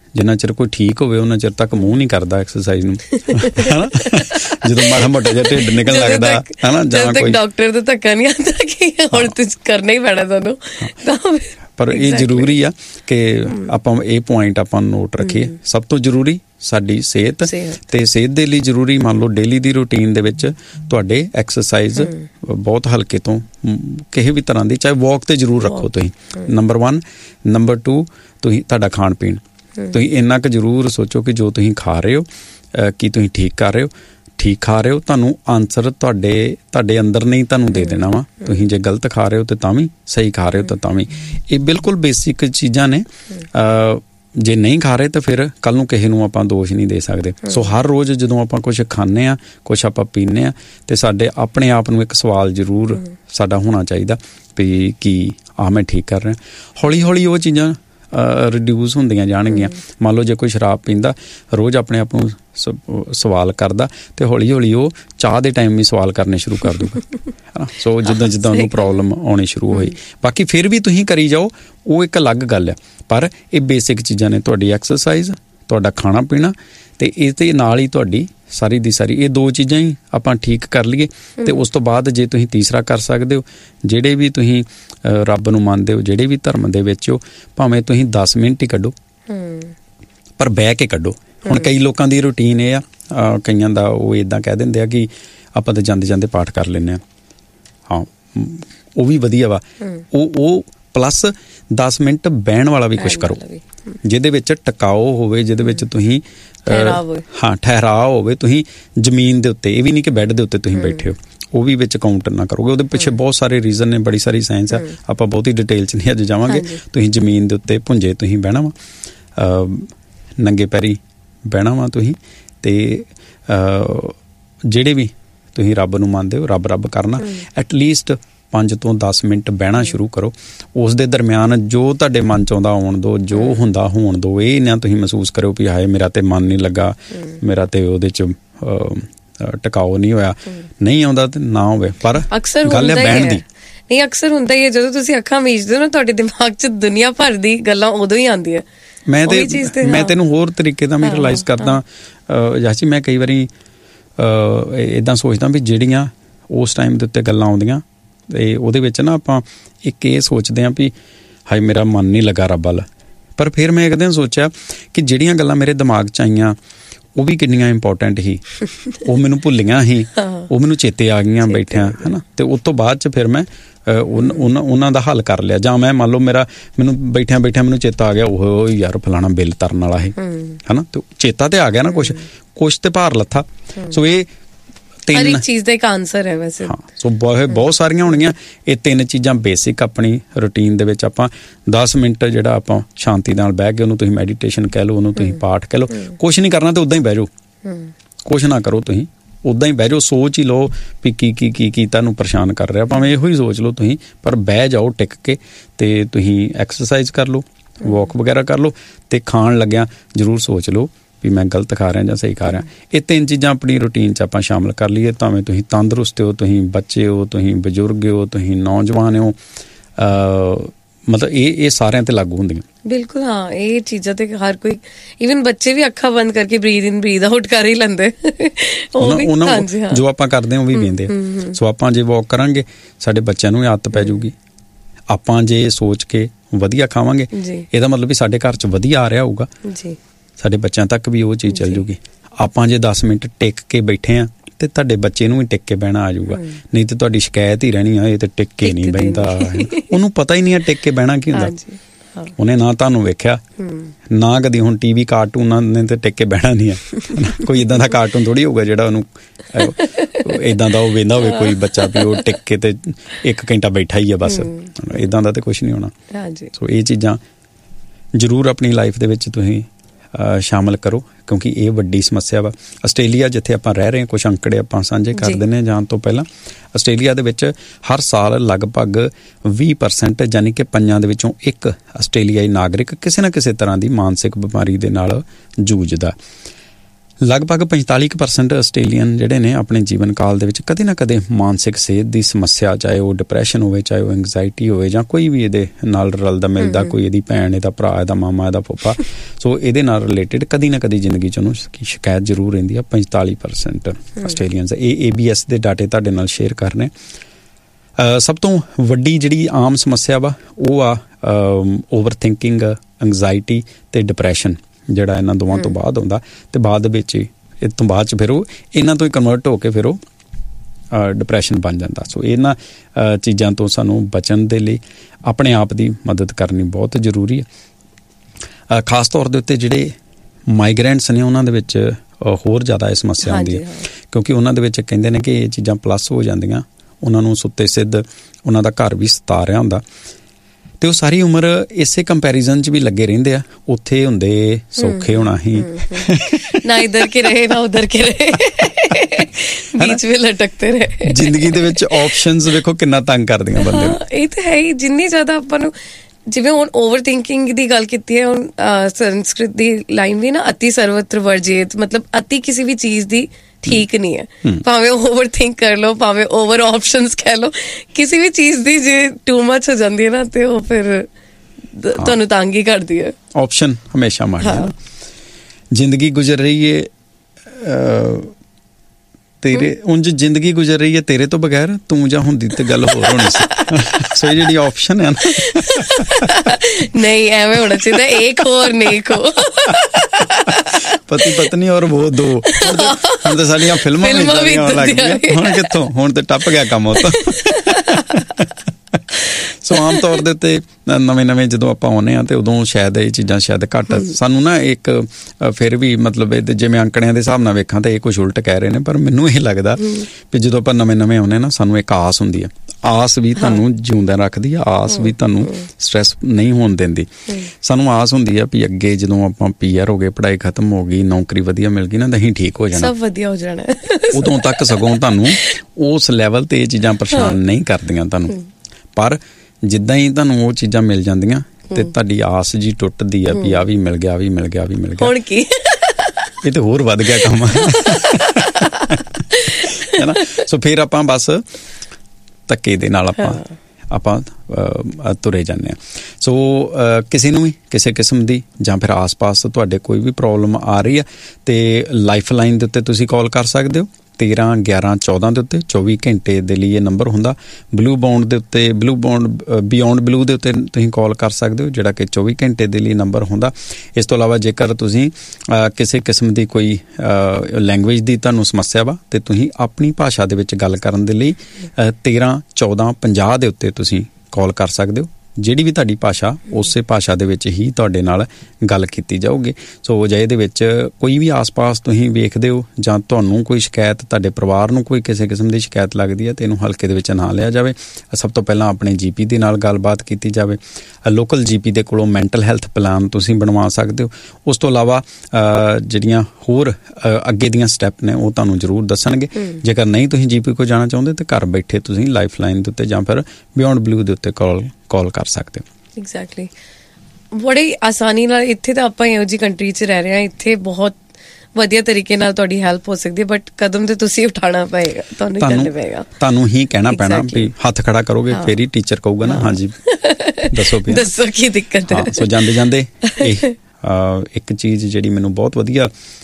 ਜਿੰਨਾ ਚਿਰ ਕੋਈ ਠੀਕ ਹੋਵੇ ਉਹਨਾਂ ਚਿਰ ਤੱਕ ਮੂੰਹ ਨਹੀਂ ਕਰਦਾ ਐਕਸਰਸਾਈਜ਼ ਨੂੰ, ਹਨਾ। ਜਦੋਂ ਮਾੜਾ ਮੋਟਾ ਜਿਹਾ ਢਿੱਡ ਨਿਕਲਣ ਲੱਗਦਾ, ਹਨਾ, ਜਾਂ ਕੋਈ ਡਾਕਟਰ ਤੋਂ ਧੱਕਾ ਨਹੀਂ ਆਉਂਦਾ ਕਿ ਹੁਣ ਤੁਸੀਂ ਕਰਨਾ ਹੀ ਪੈਣਾ ਤੁਹਾਨੂੰ, ਤਾਂ ਪਰ ਇਹ ਜ਼ਰੂਰੀ ਆ ਕਿ ਆਪਾਂ ਇਹ ਪੁਆਇੰਟ ਆਪਾਂ ਨੋਟ ਰੱਖੀਏ। ਸਭ ਤੋਂ ਜ਼ਰੂਰੀ ਸਾਡੀ ਸਿਹਤ, ਤੇ ਸਿਹਤ ਦੇ ਲਈ ਜ਼ਰੂਰੀ ਮੰਨ ਲਓ ਡੇਲੀ ਦੀ ਰੂਟੀਨ ਦੇ ਵਿੱਚ ਤੁਹਾਡੇ ਐਕਸਰਸਾਈਜ਼ ਬਹੁਤ ਹਲਕੇ ਤੋਂ ਕਿਸੇ ਵੀ ਤਰ੍ਹਾਂ ਦੀ, ਚਾਹੇ ਵਾਕ ਤੇ ਜ਼ਰੂਰ ਰੱਖੋ ਤੁਸੀਂ, ਨੰਬਰ ਵਨ। ਨੰਬਰ ਟੂ, ਤੁਸੀਂ ਤੁਹਾਡਾ ਖਾਣ ਪੀਣ, ਤੁਸੀਂ ਇੰਨਾ ਕੁ ਜ਼ਰੂਰ ਸੋਚੋ ਕਿ ਜੋ ਤੁਸੀਂ ਖਾ ਰਹੇ ਹੋ ਕੀ ਤੁਸੀਂ ਠੀਕ ਕਰ ਰਹੇ ਹੋ, ਠੀਕ ਖਾ ਰਹੇ ਹੋ। ਤੁਹਾਨੂੰ ਆਨਸਰ ਤੁਹਾਡੇ ਤੁਹਾਡੇ ਅੰਦਰ ਨਹੀਂ ਤੁਹਾਨੂੰ ਦੇ ਦੇਣਾ ਵਾ। ਤੁਸੀਂ ਜੇ ਗਲਤ ਖਾ ਰਹੇ ਹੋ ਤੇ ਤਾਂ ਵੀ, ਸਹੀ ਖਾ ਰਹੇ ਹੋ ਤਾਂ ਤਾਂ ਵੀ। ਇਹ ਬਿਲਕੁਲ ਬੇਸਿਕ ਚੀਜ਼ਾਂ ਨੇ। ਜੇ ਨਹੀਂ ਖਾ ਰਹੇ ਤਾਂ ਫਿਰ ਕੱਲ੍ਹ ਨੂੰ ਕਿਸੇ ਨੂੰ ਆਪਾਂ ਦੋਸ਼ ਨਹੀਂ ਦੇ ਸਕਦੇ। ਸੋ ਹਰ ਰੋਜ਼ ਜਦੋਂ ਆਪਾਂ ਕੁਛ ਖਾਂਦੇ ਹਾਂ, ਕੁਛ ਆਪਾਂ ਪੀਂਦੇ ਹਾਂ, ਤੇ ਸਾਡੇ ਆਪਣੇ ਆਪ ਨੂੰ ਇੱਕ ਸਵਾਲ ਜ਼ਰੂਰ ਸਾਡਾ ਹੋਣਾ ਚਾਹੀਦਾ ਵੀ ਕੀ ਆਹ ਮੈਂ ਠੀਕ ਕਰ ਰਿਹਾ। ਹੌਲੀ ਹੌਲੀ ਉਹ ਚੀਜ਼ਾਂ ਰਿਡਿਊਸ ਹੁੰਦੀਆਂ ਜਾਣਗੀਆਂ। ਮੰਨ ਲਓ ਜੇ ਕੋਈ ਸ਼ਰਾਬ ਪੀਂਦਾ, ਰੋਜ਼ ਆਪਣੇ ਆਪ ਨੂੰ ਸ ਸਵਾਲ ਕਰਦਾ, ਤੇ ਹੌਲੀ ਹੌਲੀ ਉਹ ਚਾਹ ਦੇ ਟਾਈਮ ਵੀ ਸਵਾਲ ਕਰਨੇ ਸ਼ੁਰੂ ਕਰ ਦੂਗਾ, ਹੈ ਨਾ। ਸੋ ਜਿੱਦਾਂ ਜਿੱਦਾਂ ਉਹਨੂੰ ਪ੍ਰੋਬਲਮ ਆਉਣੀ ਸ਼ੁਰੂ ਹੋਈ, ਬਾਕੀ ਫਿਰ ਵੀ ਤੁਸੀਂ ਕਰੀ ਜਾਓ, ਉਹ ਇੱਕ ਅਲੱਗ ਗੱਲ ਆ। ਪਰ ਇਹ ਬੇਸਿਕ ਚੀਜ਼ਾਂ ਨੇ, ਤੁਹਾਡੀ ਐਕਸਰਸਾਈਜ਼, ਤੁਹਾਡਾ ਖਾਣਾ ਪੀਣਾ, ਤੇ ਇਹਦੇ ਨਾਲ ਹੀ ਤੁਹਾਡੀ ਸਾਰੀ ਦੀ ਸਾਰੀ ਇਹ ਦੋ ਚੀਜ਼ਾਂ ਹੀ ਆਪਾਂ ਠੀਕ ਕਰ ਲਈਏ। ਤੇ ਉਸ ਤੋਂ ਬਾਅਦ ਜੇ ਤੁਸੀਂ ਤੀਸਰਾ ਕਰ ਸਕਦੇ ਹੋ, ਜਿਹੜੇ ਵੀ ਤੁਸੀਂ ਰੱਬ ਨੂੰ ਮੰਨਦੇ ਹੋ, ਜਿਹੜੇ ਵੀ ਧਰਮ ਦੇ ਵਿੱਚ ਹੋ, ਭਾਵੇਂ ਤੁਸੀਂ ਦਸ ਮਿੰਟ ਹੀ ਕੱਢੋ, ਪਰ ਬਹਿ ਕੇ ਕੱਢੋ। ਹੁਣ ਕਈ ਲੋਕਾਂ ਦੀ ਰੂਟੀਨ ਇਹ ਆ, ਕਈਆਂ ਦਾ ਉਹ ਇੱਦਾਂ ਕਹਿ ਦਿੰਦੇ ਆ ਕਿ ਆਪਾਂ ਤਾਂ ਜਾਂਦੇ ਜਾਂਦੇ ਪਾਠ ਕਰ ਲੈਂਦੇ ਹਾਂ। ਹਾਂ, ਉਹ ਵੀ ਵਧੀਆ ਵਾ। ਉਹ ਉਹ ਪਲੱਸ ਦਸ ਮਿੰਟ ਬਹਿਣ ਵਾਲਾ ਵੀ ਕੁਛ ਕਰੋ, ਜਿਹਦੇ ਵਿੱਚ ਟਿਕਾਓ ਹੋਵੇ, ਜਿਹਦੇ ਵਿੱਚ ਤੁਸੀਂ ਹਾਂ ਠਹਿਰਾਅ ਹੋਵੇ। ਤੁਸੀਂ ਜ਼ਮੀਨ ਦੇ ਉੱਤੇ, ਇਹ ਵੀ ਨਹੀਂ ਕਿ ਬੈੱਡ ਦੇ ਉੱਤੇ ਤੁਸੀਂ ਬੈਠੇ ਹੋ, ਉਹ ਵੀ ਵਿੱਚ ਕਾਊਂਟ ਨਾ ਕਰੋਗੇ। ਉਹਦੇ ਪਿੱਛੇ ਬਹੁਤ ਸਾਰੇ ਰੀਜ਼ਨ ਨੇ, ਬੜੀ ਸਾਰੀ ਸਾਇੰਸ ਆ, ਆਪਾਂ ਬਹੁਤੀ ਡਿਟੇਲ 'ਚ ਨਹੀਂ ਅੱਜ ਜਾਵਾਂਗੇ। ਤੁਸੀਂ ਜ਼ਮੀਨ ਦੇ ਉੱਤੇ ਭੁੰਜੇ ਤੁਸੀਂ ਬਹਿਣਾ ਵਾ, ਨੰਗੇ ਪੈਰੀ ਬਹਿਣਾ ਵਾ ਤੁਸੀਂ, ਤੇ ਜਿਹੜੇ ਵੀ ਤੁਸੀਂ ਰੱਬ ਨੂੰ ਮੰਨਦੇ ਹੋ, ਰੱਬ ਰੱਬ ਕਰਨਾ। ਐਟਲੀਸਟ ਪੰਜ ਤੋਂ ਦਸ ਮਿੰਟ ਬਹਿਣਾ ਸ਼ੁਰੂ ਕਰੋ। ਉਸ ਦੇ ਦਰਮਿਆਨ ਜੋ ਤੁਹਾਡੇ ਮਨ 'ਚ ਆਉਂਦਾ ਆਉਣ ਦਿਓ, ਜੋ ਹੁੰਦਾ ਹੋਣ ਦਿਓ। ਇਹ ਨਾ ਤੁਸੀਂ ਮਹਿਸੂਸ ਕਰਿਓ ਵੀ ਹਾਏ ਮੇਰਾ ਤੇ ਮਨ ਨਹੀਂ ਲੱਗਾ, ਮੇਰਾ ਤੇ ਉਹਦੇ 'ਚ ਟਿਕਾਓ ਨਹੀਂ ਹੋਇਆ। ਨਹੀਂ ਆਉਂਦਾ ਤੇ ਨਾ ਹੋਵੇ, ਪਰ ਗੱਲ ਹੈ ਬਹਿਣ ਦੀ। ਨਹੀਂ, ਅਕਸਰ ਹੁੰਦਾ ਹੀ ਹੈ, ਜਦੋਂ ਤੁਸੀਂ ਅੱਖਾਂ ਮੀਚਦੇ ਹੋ ਨਾ, ਤੁਹਾਡੇ ਦਿਮਾਗ 'ਚ ਦੁਨੀਆ ਭਰ ਦੀ ਗੱਲਾਂ ਉਦੋਂ ਹੀ ਆਉਂਦੀਆਂ। ਮੈਂ ਤੇ ਮੈਂ ਤੈਨੂੰ ਹੋਰ ਤਰੀਕੇ ਦਾ ਮੈਂ ਰਿਅਲਾਈਜ਼ ਕਰਦਾ ਜਾਸੀ, ਮੈਂ ਕਈ ਵਾਰੀ ਇੱਦਾਂ ਸੋਚਦਾ ਵੀ ਜਿਹੜੀਆਂ ਉਸ ਟਾਈਮ ਦੇ ਉੱਤੇ ਗੱਲਾਂ ਆਉਂਦੀਆਂ, ਤੇ ਉਹਦੇ ਵਿੱਚ ਨਾ ਆਪਾਂ ਇੱਕ ਇਹ ਸੋਚਦੇ ਹਾਂ ਵੀ ਹਾਏ ਮੇਰਾ ਮਨ ਨਹੀਂ ਲੱਗਾ ਰੱਬ ਵੱਲ। ਪਰ ਫਿਰ ਮੈਂ ਇੱਕ ਦਿਨ ਸੋਚਿਆ ਕਿ ਜਿਹੜੀਆਂ ਗੱਲਾਂ ਮੇਰੇ ਦਿਮਾਗ 'ਚ ਆਈਆਂ ਉਹ ਵੀ ਕਿੰਨੀਆਂ ਇੰਪੋਰਟੈਂਟ ਸੀ, ਉਹ ਮੈਨੂੰ ਭੁੱਲੀਆਂ ਸੀ, ਉਹ ਮੈਨੂੰ ਚੇਤੇ ਆ ਗਈਆਂ ਬੈਠਿਆਂ, ਹੈ ਨਾ। ਤੇ ਉਸ ਤੋਂ ਬਾਅਦ 'ਚ ਫਿਰ ਮੈਂ ਉਹਨਾਂ ਉਹਨਾਂ ਦਾ ਹੱਲ ਕਰ ਲਿਆ। ਜਾਂ ਮੈਂ ਮੰਨ ਲਓ ਮੇਰਾ ਮੈਨੂੰ ਬੈਠਿਆਂ ਬੈਠਿਆਂ ਮੈਨੂੰ ਚੇਤਾ ਆ ਗਿਆ, ਉਹ ਯਾਰ ਫਲਾਣਾ ਬਿੱਲ ਤਰਨ ਵਾਲਾ ਹੈ, ਹੈ ਨਾ। ਤੇ ਚੇਤਾ ਤੇ ਆ ਗਿਆ ਨਾ, ਕੁਛ ਕੁਛ ਤੇ ਭਾਰ ਲੱਥਾ। ਸੋ ਇਹ ਹਰ ਇੱਕ ਚੀਜ਼ ਦਾ ਇੱਕ ਆਨਸਰ ਹੈ ਵੈਸੇ। ਹਾਂ, ਸੋ ਬਹੁਤ ਸਾਰੀਆਂ ਹੋਣਗੀਆਂ। ਇਹ ਤਿੰਨ ਚੀਜ਼ਾਂ ਬੇਸਿਕ ਆਪਣੀ ਰੂਟੀਨ ਦੇ ਵਿੱਚ ਆਪਾਂ ਦਸ ਮਿੰਟ ਜਿਹੜਾ ਆਪਾਂ ਸ਼ਾਂਤੀ ਨਾਲ ਬਹਿ ਕੇ, ਉਹਨੂੰ ਤੁਸੀਂ ਮੈਡੀਟੇਸ਼ਨ ਕਹਿ ਲਓ, ਉਹਨੂੰ ਤੁਸੀਂ ਪਾਠ ਕਹਿ ਲਓ, ਕੁਛ ਨਹੀਂ ਕਰਨਾ ਤੇ ਉੱਦਾਂ ਹੀ ਬਹਿ ਜਾਓ, ਕੁਛ ਨਾ ਕਰੋ, ਤੁਸੀਂ ਉੱਦਾਂ ਹੀ ਬਹਿ ਜਾਓ। ਸੋਚ ਹੀ ਲਓ ਵੀ ਕੀ ਕੀ ਕੀ ਕੀ ਤੁਹਾਨੂੰ ਪਰੇਸ਼ਾਨ ਕਰ ਰਿਹਾ, ਭਾਵੇਂ ਇਹੋ ਹੀ ਸੋਚ ਲਓ ਤੁਸੀਂ, ਪਰ ਬਹਿ ਜਾਓ ਟਿਕ ਕੇ। ਤੇ ਤੁਸੀਂ ਐਕਸਰਸਾਈਜ਼ ਕਰ ਲਓ, ਵਾਕ ਵਗੈਰਾ ਕਰ ਲਓ, ਤੇ ਖਾਣ ਲੱਗਿਆ ਜ਼ਰੂਰ ਸੋਚ ਲਓ ਵੀ ਮੈਂ ਗਲਤ ਖਾ ਰਿਹਾ ਜਾਂ ਸਹੀ ਖਾ ਰਿਹਾ। ਇਹ ਤਿੰਨ ਚੀਜ਼ਾਂ ਆਪਣੀ ਰੂਟੀਨ 'ਚ ਆਪਾਂ ਸ਼ਾਮਿਲ ਕਰ ਲਈਏ, ਭਾਵੇਂ ਤੁਸੀਂ ਤੰਦਰੁਸਤ ਹੋ, ਤੁਸੀਂ ਬੱਚੇ ਹੋ, ਤੁਸੀਂ ਬਜ਼ੁਰਗ ਹੋ, ਤੁਸੀਂ ਨੌਜਵਾਨ ਹੋ, ਮਤਲਬ ਇਹ ਇਹ ਸਾਰਿਆਂ ਤੇ ਲਾਗੂ ਹੁੰਦੀਆਂ। ਬਿਲਕੁਲ, ਹਾਂ, ਇਹ ਚੀਜ਼ਾਂ ਤੇ ਹਰ ਕੋਈ, ਈਵਨ ਬੱਚੇ ਵੀ ਅੱਖਾਂ ਬੰਦ ਕਰਕੇ ਬਰੀਥ ਇਨ ਬਰੀਥ ਆਊਟ ਕਰ ਹੀ ਲੈਂਦੇ। ਜੋ ਆਪਾਂ ਕਰਦੇ ਹਾਂ ਉਹ ਵੀ ਵੇਂਦੇ ਆ। ਸੋ ਆਪਾਂ ਜੇ ਵਾਕ ਕਰਾਂਗੇ, ਸਾਡੇ ਬੱਚਿਆਂ ਨੂੰ ਵੀ ਆਦਤ ਪੈ ਜਾਊਗੀ। ਆਪਾਂ ਜੇ ਸੋਚ ਕੇ ਵਧੀਆ ਖਾਵਾਂਗੇ, ਇਹਦਾ ਮਤਲਬ ਵੀ ਸਾਡੇ ਘਰ 'ਚ ਵਧੀਆ ਆ ਰਿਹਾ ਹੋਊਗਾ, ਸਾਡੇ ਬੱਚਿਆਂ ਤੱਕ ਵੀ ਉਹ ਚੀਜ਼ ਚੱਲ ਜੂਗੀ। ਆਪਾਂ ਜੇ ਦਸ ਮਿੰਟ ਟਿਕ ਕੇ ਬੈਠੇ ਆ, ਤੇ ਤੁਹਾਡੇ ਬੱਚੇ ਨੂੰ ਵੀ ਟਿਕ ਕੇ ਬਹਿਣਾ ਆ ਜਾਊਗਾ। ਨਹੀਂ ਤੇ ਤੁਹਾਡੀ ਸ਼ਿਕਾਇਤ ਹੀ ਰਹਿਣੀ ਆ, ਇਹ ਤੇ ਟਿਕ ਕੇ ਨਹੀਂ ਬਹਿੰਦਾ, ਉਹਨੂੰ ਪਤਾ ਹੀ ਨਹੀਂ ਆ ਟਿਕ ਕੇ ਬਹਿਣਾ ਕੀ ਹੁੰਦਾ। ਉਹਨੇ ਨਾ ਤੁਹਾਨੂੰ ਵੇਖਿਆ, ਨਾ ਕਦੀ ਹੁਣ ਟੀਵੀ ਕਾਰਟੂਨਾਂ ਨੇ ਤੇ ਟਿਕ ਕੇ ਬਹਿਣਾ ਨਹੀਂ ਆ। ਕੋਈ ਏਦਾਂ ਦਾ ਕਾਰਟੂਨ ਥੋੜੀ ਹੋਊਗਾ ਜਿਹੜਾ ਉਹਨੂੰ ਏਦਾਂ ਦਾ ਉਹ ਵੇਂਦਾ ਹੋਵੇ ਕੋਈ ਬੱਚਾ ਵੀ ਉਹ ਟਿਕ ਕੇ ਤੇ ਇੱਕ ਘੰਟਾ ਬੈਠਾ ਹੀ ਆ ਬਸ। ਏਦਾਂ ਦਾ ਤੇ ਕੁਛ ਨਹੀਂ ਹੋਣਾ। ਸੋ ਇਹ ਚੀਜ਼ਾਂ ਜ਼ਰੂਰ ਆਪਣੀ ਲਾਈਫ ਦੇ ਵਿੱਚ ਤੁਸੀਂ ਸ਼ਾਮਿਲ ਕਰੋ, ਕਿਉਂਕਿ ਇਹ ਵੱਡੀ ਸਮੱਸਿਆ ਵਾ। ਆਸਟ੍ਰੇਲੀਆ ਜਿੱਥੇ ਆਪਾਂ ਰਹਿ ਰਹੇ ਹਾਂ, ਕੁਛ ਅੰਕੜੇ ਆਪਾਂ ਸਾਂਝੇ ਕਰ ਦਿੰਦੇ ਹਾਂ ਜਾਣ ਤੋਂ ਪਹਿਲਾਂ। ਆਸਟ੍ਰੇਲੀਆ ਦੇ ਵਿੱਚ ਹਰ ਸਾਲ ਲਗਭਗ ਵੀਹ ਪਰਸੈਂਟ ਯਾਨੀ ਕਿ ਪੰਜਾਂ ਦੇ ਵਿੱਚੋਂ ਇੱਕ ਆਸਟ੍ਰੇਲੀਆਈ ਨਾਗਰਿਕ ਕਿਸੇ ਨਾ ਕਿਸੇ ਤਰ੍ਹਾਂ ਦੀ ਮਾਨਸਿਕ ਬਿਮਾਰੀ ਦੇ ਨਾਲ ਜੂਝਦਾ। ਲਗਭਗ ਪੰਤਾਲੀ ਕੁ ਪਰਸੈਂਟ ਆਸਟ੍ਰੇਲੀਅਨ ਜਿਹੜੇ ਨੇ ਆਪਣੇ ਜੀਵਨ ਕਾਲ ਦੇ ਵਿੱਚ ਕਦੇ ਨਾ ਕਦੇ ਮਾਨਸਿਕ ਸਿਹਤ ਦੀ ਸਮੱਸਿਆ, ਚਾਹੇ ਉਹ ਡਿਪਰੈਸ਼ਨ ਹੋਵੇ, ਚਾਹੇ ਉਹ ਐਂਗਜ਼ਾਇਟੀ ਹੋਵੇ, ਜਾਂ ਕੋਈ ਵੀ ਇਹਦੇ ਨਾਲ ਰਲਦਾ ਮਿਲਦਾ, ਕੋਈ ਇਹਦੀ ਭੈਣ, ਇਹਦਾ ਭਰਾ, ਇਹਦਾ ਮਾਮਾ, ਇਹਦਾ ਫੁੱਫਾ, ਸੋ ਇਹਦੇ ਨਾਲ ਰਿਲੇਟਿਡ ਕਦੀ ਨਾ ਕਦੀ ਜ਼ਿੰਦਗੀ 'ਚ ਉਹਨੂੰ ਸ਼ਿਕਾਇਤ ਜ਼ਰੂਰ ਰਹਿੰਦੀ ਆ। ਪੰਤਾਲੀ ਪਰਸੈਂਟ ਆਸਟ੍ਰੇਲੀਅਨਸ ਇਹ ਏ ਬੀ ਐਸ ਦੇ ਡਾਟੇ ਤੁਹਾਡੇ ਨਾਲ ਸ਼ੇਅਰ ਕਰਨੇ। ਸਭ ਤੋਂ ਵੱਡੀ ਜਿਹੜੀ ਆਮ ਸਮੱਸਿਆ ਵਾ ਉਹ ਆ ਓਵਰ ਥਿੰਕਿੰਗ, ਐਂਗਜ਼ਾਇਟੀ ਅਤੇ ਡਿਪਰੈਸ਼ਨ, ਜਿਹੜਾ ਇਹਨਾਂ ਦੋਵਾਂ ਤੋਂ ਬਾਅਦ ਆਉਂਦਾ, ਅਤੇ ਬਾਅਦ ਵਿੱਚ ਇਹ ਤੋਂ ਬਾਅਦ 'ਚ ਫਿਰ ਉਹ ਇਹਨਾਂ ਤੋਂ ਹੀ ਕਨਵਰਟ ਹੋ ਕੇ ਫਿਰ ਉਹ ਡਿਪਰੈਸ਼ਨ ਬਣ ਜਾਂਦਾ। ਸੋ ਇਹਨਾਂ ਚੀਜ਼ਾਂ ਤੋਂ ਸਾਨੂੰ ਬਚਣ ਦੇ ਲਈ ਆਪਣੇ ਆਪ ਦੀ ਮਦਦ ਕਰਨੀ ਬਹੁਤ ਜ਼ਰੂਰੀ ਹੈ। ਖਾਸ ਤੌਰ ਦੇ ਉੱਤੇ ਜਿਹੜੇ ਮਾਈਗਰੈਂਟਸ ਨੇ ਉਹਨਾਂ ਦੇ ਵਿੱਚ ਹੋਰ ਜ਼ਿਆਦਾ ਇਹ ਸਮੱਸਿਆ ਹੁੰਦੀ ਹੈ, ਕਿਉਂਕਿ ਉਹਨਾਂ ਦੇ ਵਿੱਚ ਕਹਿੰਦੇ ਨੇ ਕਿ ਇਹ ਚੀਜ਼ਾਂ ਪਲੱਸ ਹੋ ਜਾਂਦੀਆਂ, ਉਹਨਾਂ ਨੂੰ ਸੁੱਤੇ ਸਿੱਧ ਉਹਨਾਂ ਦਾ ਘਰ ਵੀ ਸਤਾ ਰਿਹਾ ਹੁੰਦਾ, ਤੇ ਉਹ ਸਾਰੀ ਉਮਰ ਇਸੇ ਕੰਪੈਰੀਜ਼ਨ 'ਚ ਵੀ ਲੱਗੇ ਰਹਿੰਦੇ ਆ। ਉੱਥੇ ਹੁੰਦੇ ਸੌਖੇ ਹੋਣਾ ਹੀ, ਨਾ ਇੱਧਰ ਕੇ ਰਹੇ ਨਾ ਉੱਧਰ ਕੇ ਰਹੇ, बीच में लटकते रहे। ਜ਼ਿੰਦਗੀ ਦੇ ਵਿੱਚ ਆਪਸ਼ਨਸ ਵੇਖੋ ਕਿੰਨਾ ਤੰਗ ਕਰਦੀਆਂ ਬੰਦੇ ਨੂੰ। ਇਹ ਤਾਂ ਹੈ ਹੀ, ਜਿੰਨੀ ਜ਼ਿਆਦਾ ਆਪਾਂ ਨੂੰ, ਜਿਵੇਂ ਹੁਣ ਓਵਰ ਥਿੰਕਿੰਗ ਦੀ ਗੱਲ ਕੀਤੀ ਹੈ, ਹੁਣ ਸੰਸਕ੍ਰਿਤ ਦੀ ਲਾਈਨ ਵੀ ਨਾ, ਅਤੀ ਸਰਵਤਰ ਵਰਜੇਤ, ਮਤਲਬ ਅਤੀ ਕਿਸੇ ਵੀ ਚੀਜ਼ ਦੀ ਠੀਕ ਨਹੀਂ ਹੈ। ਭਾਵੇਂ ਓਵਰ ਥਿੰਕ ਕਰ ਲਓ, ਭਾਵੇਂ ਓਵਰ ਆਪਸ਼ਨਸ ਕਹਿ ਲਓ, ਕਿਸੇ ਵੀ ਚੀਜ਼ ਦੀ ਜੇ ਟੂ ਮਚ ਹੋ ਜਾਂਦੀ ਹੈ ਨਾ, ਤੇ ਉਹ ਫਿਰ ਤੁਹਾਨੂੰ ਤੰਗ ਹੀ ਕਰਦੀ ਹੈ। ਆਪਸ਼ਨ ਹਮੇਸ਼ਾ ਮਾੜੀ। ਜ਼ਿੰਦਗੀ ਗੁਜ਼ਰ ਰਹੀ ਹੈ ਤੇਰੇ, ਉਂਝ ਜ਼ਿੰਦਗੀ ਗੁਜ਼ਰ ਰਹੀ ਹੈ ਤੇਰੇ ਤੋਂ ਬਗੈਰ, ਤੂੰ ਜਾਂ ਹੁੰਦੀ ਤੇ ਗੱਲ ਹੋਰ ਹੋਣੀ ਸੀ। ਸੋ ਇਹ ਜਿਹੜੀ ਆਪਸ਼ਨ ਹੈ ਨਾ, ਨਹੀਂ ਐਵੇਂ ਹੋਣਾ ਚਾਹੀਦਾ, ਇੱਕ ਹੋਰ ਨੇਕ ਹੋ, ਪਤੀ ਪਤਨੀ ਔਰ ਉਹ ਦੋ। ਹੁਣ ਤਾਂ ਸਾਡੀਆਂ ਫਿਲਮਾਂ ਵੀ ਆਉਣ ਲੱਗ ਗਈਆਂ, ਹੁਣ ਕਿੱਥੋਂ, ਹੁਣ ਤੇ ਟੱਪ ਗਿਆ ਕੰਮ ਉਹ ਤਾਂ। ਸੋ ਆਮ ਤੌਰ ਦੇ ਉੱਤੇ ਨਵੇਂ ਨਵੇਂ ਜਦੋਂ ਆਪਾਂ ਆਉਂਦੇ ਹਾਂ, ਤੇ ਉਦੋਂ ਸ਼ਾਇਦ ਇਹ ਚੀਜ਼ਾਂ ਸ਼ਾਇਦ ਘੱਟ ਸਾਨੂੰ ਨਾ ਇੱਕ ਫਿਰ ਵੀ ਮਤਲਬ ਇਹ ਜਿਵੇਂ ਅੰਕੜਿਆਂ ਦੇ ਹਿਸਾਬ ਨਾਲ ਵੇਖਾਂ ਤਾਂ ਇਹ ਕੁਛ ਉਲਟ ਕਹਿ ਰਹੇ ਨੇ, ਪਰ ਮੈਨੂੰ ਇਹ ਲੱਗਦਾ ਵੀ ਜਦੋਂ ਆਪਾਂ ਨਵੇਂ ਨਵੇਂ ਆਉਂਦੇ ਨਾ, ਸਾਨੂੰ ਇੱਕ ਆਸ ਹੁੰਦੀ ਹੈ। ਆਸ ਵੀ ਤੁਹਾਨੂੰ ਜਿਉਂਦਾ ਰੱਖਦੀ ਆ, ਆਸ ਵੀ ਤੁਹਾਨੂੰ ਸਟ੍ਰੈਸ ਨਹੀਂ ਹੋਣ ਦਿੰਦੀ। ਸਾਨੂੰ ਆਸ ਹੁੰਦੀ ਆ ਵੀ ਅੱਗੇ ਜਦੋਂ ਆਪਾਂ ਪੀ ਆਰ ਹੋ ਗਏ, ਪੜ੍ਹਾਈ ਖਤਮ ਹੋ ਗਈ, ਨੌਕਰੀ ਵਧੀਆ ਮਿਲ ਗਈ ਨਾ, ਤਾਂ ਅਸੀਂ ਠੀਕ ਹੋ ਜਾਣਾ, ਸਭ ਵਧੀਆ ਹੋ ਜਾਣਾ। ਉਦੋਂ ਤੱਕ ਸਗੋਂ ਤੁਹਾਨੂੰ ਉਸ ਲੈਵਲ ਤੇ ਇਹ ਚੀਜ਼ਾਂ ਪਰੇਸ਼ਾਨ ਨਹੀਂ ਕਰਦੀਆਂ ਤੁਹਾਨੂੰ, ਪਰ ਜਿੱਦਾਂ ਹੀ ਤੁਹਾਨੂੰ ਉਹ ਚੀਜ਼ਾਂ ਮਿਲ ਜਾਂਦੀਆਂ ਤੇ ਤੁਹਾਡੀ ਆਸ ਜੀ ਟੁੱਟਦੀ ਆ ਵੀ ਆ ਵੀ ਮਿਲ ਗਿਆ, ਆ ਵੀ ਮਿਲ ਗਿਆ, ਆ ਵੀ ਮਿਲ ਗਿਆ, ਹੁਣ ਕੀ ਇਹ ਤੇ ਹੋਰ ਵੱਧ ਗਿਆ ਕੰਮ, ਹੈ ਨਾ। ਸੋ ਫਿਰ ਆਪਾਂ ਬਸ ਧੱਕੇ ਦੇ ਨਾਲ ਆਪਾਂ ਆਪਾਂ ਤੁਰੇ ਜਾਂਦੇ ਹਾਂ। ਸੋ ਕਿਸੇ ਨੂੰ ਵੀ ਕਿਸੇ ਕਿਸਮ ਦੀ ਜਾਂ ਫਿਰ ਆਸ-ਪਾਸ ਤੁਹਾਡੇ ਕੋਈ ਵੀ ਪ੍ਰੋਬਲਮ ਆ ਰਹੀ ਹੈ, ਤੇ ਲਾਈਫ ਲਾਈਨ ਦੇ ਉੱਤੇ ਤੁਸੀਂ ਕਾਲ ਕਰ ਸਕਦੇ ਹੋ ਤੇਰਾਂ ਗਿਆਰਾਂ ਚੌਦਾਂ ਦੇ ਉੱਤੇ। ਚੌਵੀ ਘੰਟੇ ਦੇ ਲਈ ਇਹ ਨੰਬਰ ਹੁੰਦਾ। ਬਲੂ ਬੌਂਡ ਦੇ ਉੱਤੇ, ਬਲੂ ਬੌਂਡ ਬਿਯੋਂਡ ਬਲੂ ਦੇ ਉੱਤੇ ਤੁਸੀਂ ਕਾਲ ਕਰ ਸਕਦੇ ਹੋ, ਜਿਹੜਾ ਕਿ ਚੌਵੀ ਘੰਟੇ ਦੇ ਲਈ ਨੰਬਰ ਹੁੰਦਾ। ਇਸ ਤੋਂ ਇਲਾਵਾ ਜੇਕਰ ਤੁਸੀਂ ਕਿਸੇ ਕਿਸਮ ਦੀ ਕੋਈ ਲੈਂਗੁਏਜ ਦੀ ਤੁਹਾਨੂੰ ਸਮੱਸਿਆ ਵਾ, ਤੇ ਤੁਸੀਂ ਆਪਣੀ ਭਾਸ਼ਾ ਦੇ ਵਿੱਚ ਗੱਲ ਕਰਨ ਦੇ ਲਈ ਤੇਰਾਂ ਚੌਦਾਂ ਪੰਜਾਹ ਦੇ ਉੱਤੇ ਤੁਸੀਂ ਕਾਲ ਕਰ ਸਕਦੇ ਹੋ। ਜਿਹੜੀ ਵੀ ਤੁਹਾਡੀ ਭਾਸ਼ਾ, ਉਸੇ ਭਾਸ਼ਾ ਦੇ ਵਿੱਚ ਹੀ ਤੁਹਾਡੇ ਨਾਲ ਗੱਲ ਕੀਤੀ ਜਾਊਗੀ। ਸੋ ਜੇ ਇਹਦੇ ਵਿੱਚ ਕੋਈ ਵੀ ਆਸ-ਪਾਸ ਤੁਸੀਂ ਵੇਖਦੇ ਹੋ, ਜਾਂ ਤੁਹਾਨੂੰ ਕੋਈ ਸ਼ਿਕਾਇਤ, ਤੁਹਾਡੇ ਪਰਿਵਾਰ ਨੂੰ ਕੋਈ ਕਿਸੇ ਕਿਸਮ ਦੀ ਸ਼ਿਕਾਇਤ ਲੱਗਦੀ ਹੈ, ਤੇ ਇਹਨੂੰ ਹਲਕੇ ਦੇ ਵਿੱਚ ਨਾ ਲਿਆ ਜਾਵੇ। ਸਭ ਤੋਂ ਪਹਿਲਾਂ ਆਪਣੇ ਜੀ ਪੀ ਦੇ ਨਾਲ ਗੱਲਬਾਤ ਕੀਤੀ ਜਾਵੇ। ਲੋਕਲ ਜੀ ਪੀ ਦੇ ਕੋਲੋਂ ਮੈਂਟਲ ਹੈਲਥ ਪਲਾਨ ਤੁਸੀਂ ਬਣਵਾ ਸਕਦੇ ਹੋ। ਉਸ ਤੋਂ ਇਲਾਵਾ ਜਿਹੜੀਆਂ ਹੋਰ ਅੱਗੇ ਦੀਆਂ ਸਟੈਪ ਨੇ ਉਹ ਤੁਹਾਨੂੰ ਜ਼ਰੂਰ ਦੱਸਣਗੇ। ਜੇਕਰ ਨਹੀਂ ਤੁਸੀਂ ਜੀ ਪੀ ਕੋਲ ਜਾਣਾ ਚਾਹੁੰਦੇ, ਤਾਂ ਘਰ ਬੈਠੇ ਤੁਸੀਂ ਲਾਈਫ ਲਾਈਨ ਦੇ ਉੱਤੇ ਜਾਂ ਫਿਰ ਬਿਯੋਂਡ ਬਲੂ ਦੇ ਉੱਤੇ ਕਾਲ ਕਾਲ ਕਰ ਸਕਦੇ ਹੋ। ਐਗਜ਼ੈਕਟਲੀ, ਬੜੀ ਆਸਾਨੀ ਨਾਲ। ਇੱਥੇ ਤਾਂ ਆਪਾਂ ਇਹੋ ਜਿਹੀ ਕੰਟਰੀ 'ਚ ਰਹਿ ਰਹੇ ਹਾਂ, ਇੱਥੇ ਬਹੁਤ ਵਧੀਆ ਤਰੀਕੇ ਨਾਲ ਤੁਹਾਡੀ ਹੈਲਪ ਹੋ ਸਕਦੀ ਹੈ, ਬਟ ਕਦਮ ਤੇ ਤੁਸੀਂ ਉਠਾਉਣਾ ਪਏਗਾ, ਤੁਹਾਨੂੰ ਕਰਨਾ ਪਏਗਾ, ਤੁਹਾਨੂੰ ਹੀ ਕਹਿਣਾ ਪੈਣਾ ਵੀ ਹੱਥ ਖੜਾ ਕਰੋਗੇ ਫੇਰ ਹੀ ਟੀਚਰ ਕਹੂਗਾ ਨਾ ਹਾਂਜੀ ਦੱਸੋ ਦੱਸੋ ਕੀ ਦਿੱਕਤ ਹੈ। ਸੋ ਜਾਂਦੇ ਜਾਂਦੇ ਇਹ ਇੱਕ ਚੀਜ਼ ਜਿਹੜੀ ਮੈਨੂੰ ਬਹੁਤ ਵਧੀਆ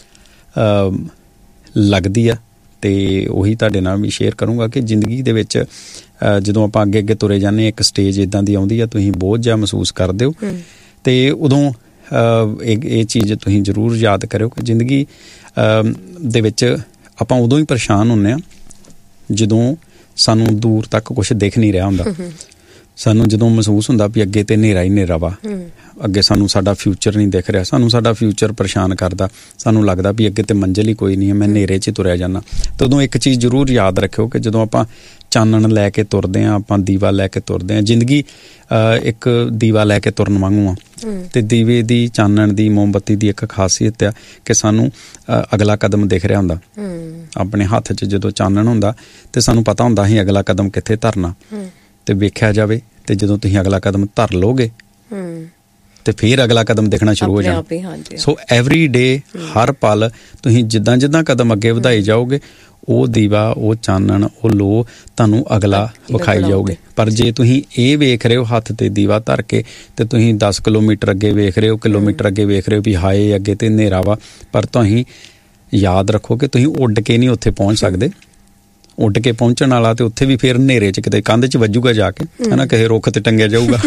ਲੱਗਦੀ ਆ, ਤੇ ਉਹੀ ਤੁਹਾਡੇ ਨਾਲ ਵੀ ਸ਼ੇਅਰ ਕਰੂੰਗਾ ਕਿ ਜ਼ਿੰਦਗੀ ਦੇ ਵਿੱਚ ਜਦੋਂ ਆਪਾਂ ਅੱਗੇ ਅੱਗੇ ਤੁਰੇ ਜਾਂਦੇ, ਇੱਕ ਸਟੇਜ ਇੱਦਾਂ ਦੀ ਆਉਂਦੀ ਆ, ਤੁਸੀਂ ਬੋਝ ਜਿਹਾ ਮਹਿਸੂਸ ਕਰਦੇ ਹੋ, ਤੇ ਉਦੋਂ ਇਹ ਇਹ ਚੀਜ਼ ਤੁਸੀਂ ਜ਼ਰੂਰ ਯਾਦ ਕਰਿਓ ਕਿ ਜ਼ਿੰਦਗੀ ਦੇ ਵਿੱਚ ਆਪਾਂ ਉਦੋਂ ਹੀ ਪਰੇਸ਼ਾਨ ਹੁੰਦੇ ਹਾਂ ਜਦੋਂ ਸਾਨੂੰ ਦੂਰ ਤੱਕ ਕੁਛ ਦਿਖ ਨਹੀਂ ਰਿਹਾ ਹੁੰਦਾ। ਸਾਨੂੰ ਜਦੋਂ ਮਹਿਸੂਸ ਹੁੰਦਾ ਵੀ ਅੱਗੇ ਤੇ ਹਨੇਰਾ ਹੀ ਹਨੇਰਾ ਵਾ, ਅੱਗੇ ਸਾਨੂੰ ਸਾਡਾ ਫਿਊਚਰ ਨਹੀਂ ਦਿਖ ਰਿਹਾ, ਸਾਨੂੰ ਸਾਡਾ ਫਿਊਚਰ ਪਰੇਸ਼ਾਨ ਕਰਦਾ, ਸਾਨੂੰ ਲੱਗਦਾ ਵੀ ਅੱਗੇ ਤੇ ਮੰਜ਼ਿਲ ਹੀ ਕੋਈ ਨਹੀਂ ਹੈ, ਮੈਂ ਹਨੇਰੇ 'ਚ ਤੁਰਿਆ ਜਾਂਦਾ। ਤਾਂ ਉਦੋਂ ਇੱਕ ਚੀਜ਼ ਜ਼ਰੂਰ ਯਾਦ ਰੱਖਿਓ ਕਿ ਜਦੋਂ ਆਪਾਂ ਚਾਨਣ ਲੈ ਕੇ ਤੁਰਦੇ ਹਾਂ, ਆਪਾਂ ਦੀਵਾ ਲੈ ਕੇ ਤੁਰਦੇ ਹਾਂ। ਜ਼ਿੰਦਗੀ ਇੱਕ ਦੀਵਾ ਲੈ ਕੇ ਤੁਰਨ ਵਾਂਗੂ ਆ, ਤੇ ਦੀਵੇ ਦੀ, ਚਾਨਣ ਦੀ, ਮੋਮਬੱਤੀ ਦੀ ਇੱਕ ਖਾਸੀਅਤ ਆ ਕਿ ਸਾਨੂੰ ਅਗਲਾ ਕਦਮ ਦਿਖ ਰਿਹਾ ਹੁੰਦਾ। ਆਪਣੇ ਹੱਥ 'ਚ ਜਦੋਂ ਚਾਨਣ ਹੁੰਦਾ ਤੇ ਸਾਨੂੰ ਪਤਾ ਹੁੰਦਾ ਅਸੀਂ ਅਗਲਾ ਕਦਮ ਕਿੱਥੇ ਧਰਨਾ, ਤੇ ਵੇਖਿਆ ਜਾਵੇ ਤੇ ਜਦੋਂ ਤੁਸੀਂ ਅਗਲਾ ਕਦਮ ਧਰ ਲਓਗੇ ਤੇ ਫਿਰ ਅਗਲਾ ਕਦਮ ਦਿਖਣਾ ਸ਼ੁਰੂ ਹੋ ਜਾਣਾ। ਸੋ ਐਵਰੀ ਡੇ, ਹਰ ਪਲ ਤੁਸੀਂ ਜਿੱਦਾਂ ਜਿੱਦਾਂ ਕਦਮ ਅੱਗੇ ਵਧਾਈ ਜਾਓਗੇ, ਉਹ ਦੀਵਾ, ਉਹ ਚਾਨਣ, ਉਹ ਲੋ ਤੁਹਾਨੂੰ ਅਗਲਾ ਵਿਖਾਈ ਜਾਓਗੇ। ਪਰ ਜੇ ਤੁਸੀਂ ਇਹ ਵੇਖ ਰਹੇ ਹੋ ਹੱਥ ਤੇ ਦੀਵਾ ਧਰ ਕੇ, ਤੇ ਤੁਸੀਂ ਦਸ ਕਿਲੋਮੀਟਰ ਅੱਗੇ ਵੇਖ ਰਹੇ ਹੋ, ਕਿਲੋਮੀਟਰ ਅੱਗੇ ਵੇਖ ਰਹੇ ਹੋ ਵੀ ਹਾਏ ਅੱਗੇ ਤੇ ਹਨੇਰਾ ਵਾ, ਪਰ ਤੁਸੀਂ ਯਾਦ ਰੱਖੋ ਕਿ ਤੁਸੀਂ ਉੱਡ ਕੇ ਨਹੀਂ ਉੱਥੇ ਪਹੁੰਚ ਸਕਦੇ। ਉੱਡ ਕੇ ਪਹੁੰਚਣ ਵਾਲਾ ਤੇ ਉੱਥੇ ਵੀ ਫਿਰ ਹਨੇਰੇ 'ਚ ਕਿਤੇ ਕੰਧ 'ਚ ਵੱਜੂਗਾ ਜਾ ਕੇ, ਹੈ ਨਾ, ਕਿਸੇ ਰੁੱਖ ਤੇ ਟੰਗਿਆ ਜਾਊਗਾ।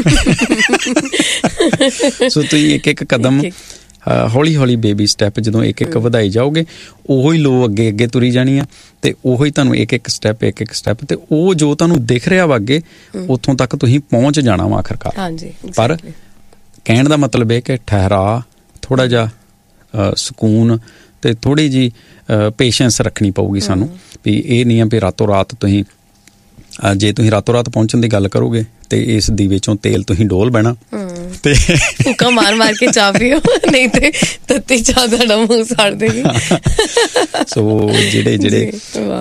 ਸੋ ਤੁਸੀਂ ਇੱਕ ਇੱਕ ਕਦਮ ਹੌਲੀ ਹੌਲੀ ਬੇਬੀ ਸਟੈਪ ਜਦੋਂ ਇੱਕ ਇੱਕ ਵਧਾਈ ਜਾਓਗੇ, ਉਹੀ ਲੋ ਅੱਗੇ ਅੱਗੇ ਤੁਰੀ ਜਾਣੀ ਆ, ਤੇ ਉਹੀ ਤੁਹਾਨੂੰ ਇੱਕ ਇੱਕ ਸਟੈਪ ਇੱਕ ਇੱਕ ਸਟੈਪ, ਤੇ ਉਹ ਜੋ ਤੁਹਾਨੂੰ ਦਿਖ ਰਿਹਾ ਵਾ ਅੱਗੇ, ਉੱਥੋਂ ਤੱਕ ਤੁਸੀਂ ਪਹੁੰਚ ਜਾਣਾ ਵਾ ਆਖਰਕਾਰ। ਪਰ ਕਹਿਣ ਦਾ ਮਤਲਬ ਇਹ ਕਿ ਠਹਿਰਾ, ਥੋੜ੍ਹਾ ਜਿਹਾ ਸਕੂਨ ਤੇ ਥੋੜ੍ਹੀ ਜਿਹੀ ਪੇਸ਼ੈਂਸ ਰੱਖਣੀ ਪਊਗੀ ਸਾਨੂੰ। ਵੀ ਇਹ ਨਹੀਂ ਆ ਵੀ ਰਾਤੋਂ ਰਾਤ ਤੁਸੀਂ, ਜੇ ਤੁਸੀਂ ਰਾਤੋਂ ਰਾਤ ਪਹੁੰਚਣ ਦੀ ਗੱਲ ਕਰੋਗੇ ਤੇ ਇਸ ਦੀਵੇ ਚੋਂ ਤੇਲ ਤੁਸੀਂ ਡੋਲ ਬਹਿਣਾ ਤੇ ਫੂਕਾ ਮਾਰ ਮਾਰ ਕੇ ਚਾਹ ਪੀਓ, ਨਹੀਂ ਤੇ ਤੱਤੀ ਚਾਹ ਦਾ ਮੂੰਹ ਸਾੜ ਦੇਗੀ। ਸੋ ਜਿਹੜੇ ਜਿਹੜੇ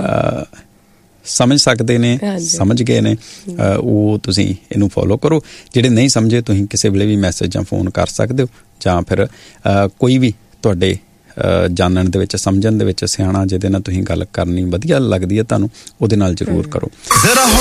ਸਮਝ ਸਕਦੇ ਨੇ, ਸਮਝ ਗਏ ਨੇ, ਉਹ ਤੁਸੀਂ ਇਹਨੂੰ ਫੋਲੋ ਕਰੋ। ਜਿਹੜੇ ਨਹੀਂ ਸਮਝੇ, ਤੁਸੀਂ ਕਿਸੇ ਵੇਲੇ ਵੀ ਮੈਸੇਜ ਜਾਂ ਫੋਨ ਕਰ ਸਕਦੇ ਹੋ, ਜਾਂ ਫਿਰ ਕੋਈ ਵੀ ਤੁਹਾਡੇ ਜਾਣਨ ਦੇ ਵਿੱਚ, ਸਮਝਣ ਦੇ ਵਿੱਚ ਸਿਆਣਾ, ਜਿਹਦੇ ਨਾਲ ਤੁਸੀਂ ਗੱਲ ਕਰਨੀ ਵਧੀਆ ਲੱਗਦੀ ਹੈ ਤੁਹਾਨੂੰ, ਉਹਦੇ ਨਾਲ ਜ਼ਰੂਰ ਕਰੋ।